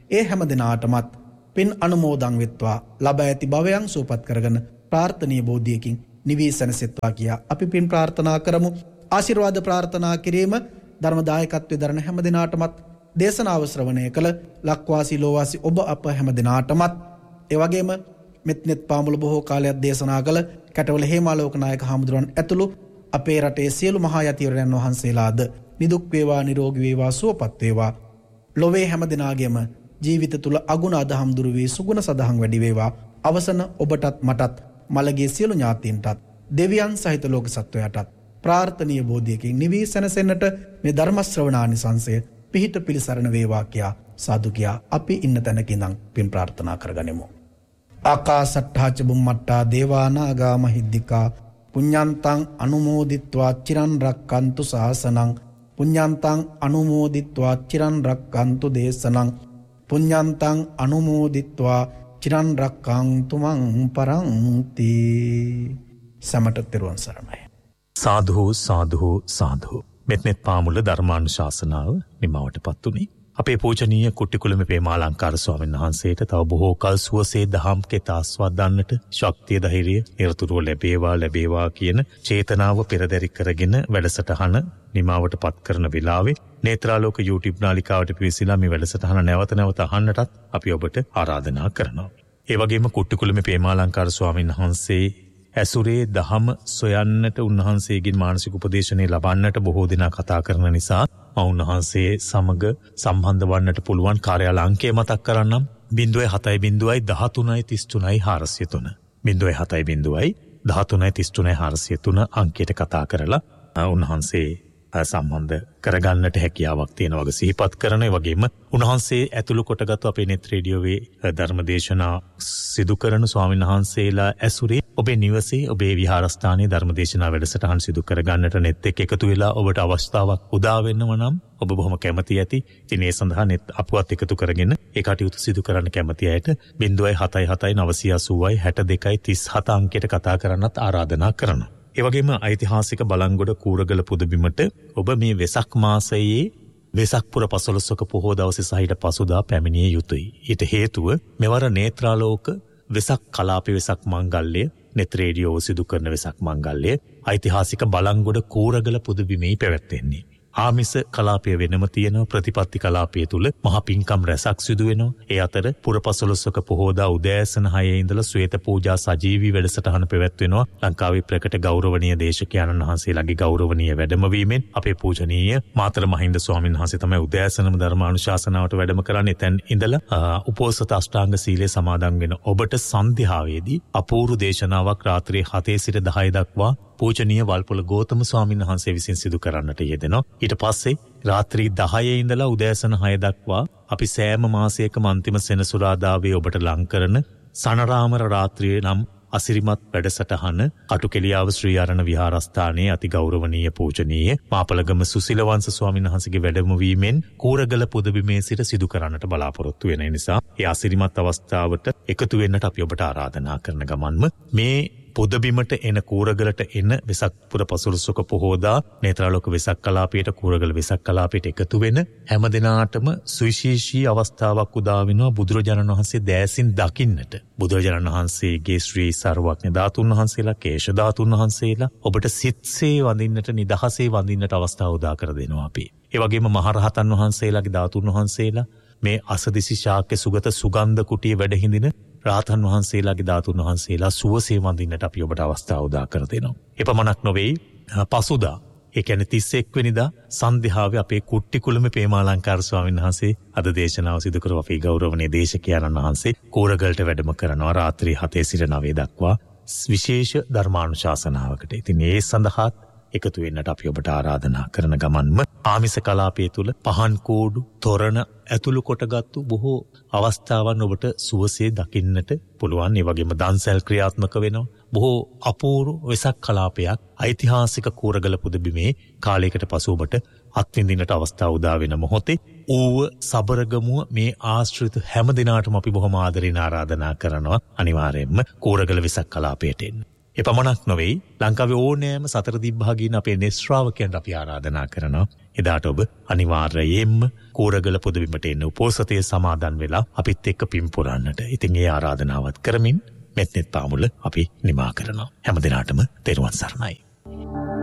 ඒ හැම දිනාටමත් පින් අනුමෝදන් වෙත්වා ලබා ඇති භවයන් සූපත් කරගෙන ප්‍රාර්ථනීය බෝධියකින් නිවී සැනසෙත්වා කියා අපි පින් ප්‍රාර්ථනා කරමු. ආශිර්වාද ප්‍රාර්ථනා කිරීම ධර්ම දායකත්වයේ දරන හැම දිනාටමත් දේශනාව ශ්‍රවණය කළ ලක්වාසී ලෝවාසී ඔබ අප හැම දිනාටමත් ඒ වගේම මෙත්නෙත් පාමුල බොහෝ කාලයක් දේශනා කළ කැටවල හේමාලෝක නායක හාමුදුරන් ඇතුළු අපේ රටේ සියලු මහා යතිවරයන් වහන්සේලාද නිදුක් වේවා නිරෝගී වේවා සුවපත් වේවා. ලොවේ හැම දිනාගේම ජීවිත තුල අගුණ අදහම් දුරු වී සුගුණ සදහම් වැඩි වේවා. අවසන ඔබටත් මටත් මළගේ සියලු ඥාතීන්ටත් දෙවියන් සහිත ලෝක සත්වයාටත් ප්‍රාර්ථනීය බෝධියකින් නිවී සැනසෙන්නට මේ ධර්ම ශ්‍රවණානිසංසය පිහිට පිළිසරණ වේවා කියා සාදු කියා අපි ඉන්න තැනක ඉඳන් පින් ප්‍රාර්ථනා කරගනිමු. ආකාසට්ඨා ච බුම්මට්ටා දේවා නාග මහිද්దికා පුඤ්ඤන්තං අනුමෝදිත්වා චිරන් රක්칸තු සාසනං පුඤ්ඤන්තං අනුමෝදිත්වා චිරන් රක්칸තු දේශනං පුඤ්ඤන්තං අනුමෝදිත්වා චිරන් රක්칸තු මං පරන්ති. සමට තෙරුවන් සරණයි. සාධු සාධු සාධු. මෙත්නෙත් පාමුල ධර්මානුශාසනාව නිමවටපත් උනේ. අපේ පූජනීය කුට්ටිකුළුමේ පේමාලංකාර ස්වාමීන් වහන්සේට තව බොහෝ කල් සුවසේ දහම් කෙත ආස්වාදන්නට ශක්තිය ධෛර්යය නිරතුරුව ලැබේවා කියන චේතනාව පෙරදරි කරගෙන වැඩසටහන නිමවටපත් කරන වෙලාවේ නේත්‍රාලෝක YouTube නාලිකාවට පිවිසලා මේ වැඩසටහන නැවත නැවත අහන්නටත් අපි ඔබට ආරාධනා කරනවා. ඒ වගේම කුට්ටිකුළුමේ පේමාලංකාර ස්වාමීන් වහන්සේ ඇසුරේ දහම සොයන්නට උන්වහන්සේගෙන් මානසික උපදේශනය ලබන්නට බොහෝ දෙනා කතා කරන නිසා උන්වහන්සේ සමග සම්බන්ධ වන්නට පුළුවන් කාර්යාල අංකය මතක් කරන්නම්. 0703333403 0703333403 අංකයට කතා කරලා උන්වහන්සේ සම්බන්ධ කරගන්නට හැකියාවක් තියෙන වගේ සිහිපත් කරන. ඒ වගේම උන්වහන්සේ ඇතුළු කොටගත් අපේ නෙත් රේඩියෝවේ ධර්මදේශනා සිදු කරන ස්වාමීන් වහන්සේලා ඇසුරේ ඔබේ නිවසේ ඔබේ විහාරස්ථානයේ ධර්මදේශනා වැඩසටහන් සිදු කරගන්නට නෙත් එක්ක එකතු වෙලා ඔබට අවස්ථාවක් උදා වෙන්නව නම් ඔබ බොහොම කැමැති ඇති. ඉතින් ඒ සඳහා නෙත් අපවත් එකතු කරගෙන ඒ කටයුතු සිදු කරන්න කැමැති අයට 077968237 අංකයට කතා කරන්නත් ආරාධනා කරනවා. ඒ වගේම ඓතිහාසික බලංගොඩ කූරගල පුදබිමට ඔබ මේ වෙසක් මාසයේ වෙසක් පුර 15ක පොහෝ දවසේ සහිත පසුදා පැමිණිය යුතුයි. ඊට හේතුව මෙවර නේත්‍රාලෝක වෙසක් කලාපේ වෙසක් මංගල්‍ය නෙත් රේඩියෝ සිදු කරන වෙසක් මංගල්‍ය ඓතිහාසික බලංගොඩ කූරගල පුදබිමේ පැවැත්වෙන්නේ. ආමිස කලාපය වෙනම තියෙනවා. ප්‍රතිපත්ති කලාපය තුල මහා පින්කම් රැසක් සිදු වෙනවා. ඒ අතර පුර 15ක පොහෝදා උදෑසන 6 ඉඳලා ශ්වේත පූජා සජීවී වැඩසටහන පැවැත්වෙනවා. ලංකාවේ ප්‍රකට ගෞරවනීය දේශකයන්න් වහන්සේලාගේ ගෞරවනීය වැඩමවීමෙන් අපේ පූජනීය මාතර මහින්ද ස්වාමීන් වහන්සේ තමයි උදෑසනම ධර්මානුශාසනාවට වැඩම කරන්නේ. එතෙන් ඉඳලා උපෝසත අෂ්ටාංග සීලය සමාදන් වෙන ඔබට සන්ධ්‍යාවේදී අපූර්ව දේශනාවක් රාත්‍රියේ 7 සිට 10 දක්වා පූජනීය වල්පොළ ගෝතම ස්වාමීන් වහන්සේ විසින් සිදු කරන්නට යෙදෙනවා. ඊට පස්සේ රාත්‍රී 10 ඉඳලා උදෑසන 6 දක්වා අපි සෑම මාසයකම අන්තිම සෙනසුරාදාවේ ඔබට ලං කරන සනරාමර රාත්‍රියේ නම් අසිරිමත් වැඩසටහන කටුකෙලියාව ශ්‍රී අරණ විහාරස්ථානයේ අති ගෞරවනීය පූජනීය මාපලගම සුසිලවංශ ස්වාමීන් වහන්සේගේ වැඩමවීමෙන් කූරගල පුදබිමේ සිට සිදු කරන්නට බලාපොරොත්තු වෙන නිසා ඒ අසිරිමත් අවස්ථාවට එකතු වෙන්නට අපි ඔබට ආරාධනා කරන ගමන්ම මේ පුදබිමට එන කූරගලට එන වෙසක් පුර 15ක පොහෝදා නේත්‍රාලෝක වෙසක් කලාපයට කූරගල වෙසක් කලාපයට එකතු වෙන හැම දිනාටම සුවිශේෂී අවස්ථාවක් උදා වෙනවා බුදුරජාණන් වහන්සේ දෑසින් දකින්නට. බුදුරජාණන් වහන්සේගේ ශ්‍රී සර්වඥ ධාතුන් වහන්සේලා කේශ ධාතුන් වහන්සේලා ඔබට සිත්සේ වඳින්නට නිදහසේ වඳින්නට අවස්ථාව උදා කර දෙනවා අපි. ඒ වගේම මහරහතන් වහන්සේලාගේ ධාතුන් වහන්සේලා මේ අසදිසි ශාක්‍ය සුගත සුගන්ධ කුටියේ වැඩ හිඳින රාතන් වහන්සේලාගේ ධාතුන් වහන්සේලා සුවසේ වඳින්නට අපි ඔබට අවස්ථාව උදා කර දෙනවා. එපමණක් නොවේ පසුදා ඒ කියන්නේ 31 වෙනිදා සන්ධ්‍යාවේ අපේ කුට්ටිකුළුමේ පේමාලංකාර ස්වාමීන් වහන්සේ අද දේශනාව සිදු කරව අපේ ගෞරවනීය දේශකයන්න් වහන්සේ කෝරගලට වැඩම කරනවා රාත්‍රී 7 සිට 9 දක්වා විශේෂ ධර්මානුශාසනාවකට. ඉතින් ඒ සඳහා එකතු වෙන්නට අපි ඔබට ආරාධනා කරන ගමන්ම ආමිස කලාපයේ තුල පහන් කෝඩු තොරණ ඇතුළු කොටගත්තු බොහෝ අවස්ථාවන් ඔබට සුවසේ දකින්නට පුළුවන්. ඒ වගේම දන්සැල් ක්‍රියාත්මක වෙනවා. බොහෝ අපූර්ව වෙසක් කලාපයක් ඓතිහාසික කූරගල පුදබිමේ කාලයකට පසු ඔබට අත්විඳින්නට අවස්ථාව උදා වෙන මොහොතේ ඌව සබරගමුව මේ ආශ්‍රිත හැම දිනාටම අපි බොහොම ආදරෙන් ආරාධනා කරනවා අනිවාර්යයෙන්ම කූරගල වෙසක් කලාපයට එන්න. එපමණක් නොවේ ලංකාවේ ඕනෑම සතර දිග්භාගීන් අපේ ශ්‍රාවකයන්ට අපි ආරාධනා කරනවා එදාට ඔබ අනිවාර්යයෙන්ම කූරගල පුදබිමට එන්න උපෝසතය සමාදන් වෙලා අපිත් එක්ක පින් පුරන්නට. ඉතින් ඒ ආරාධනාවත් කරමින් මෙත්නෙත් පාමුල අපි නිමා කරනවා. හැම දිනාටම තෙරුවන් සරණයි.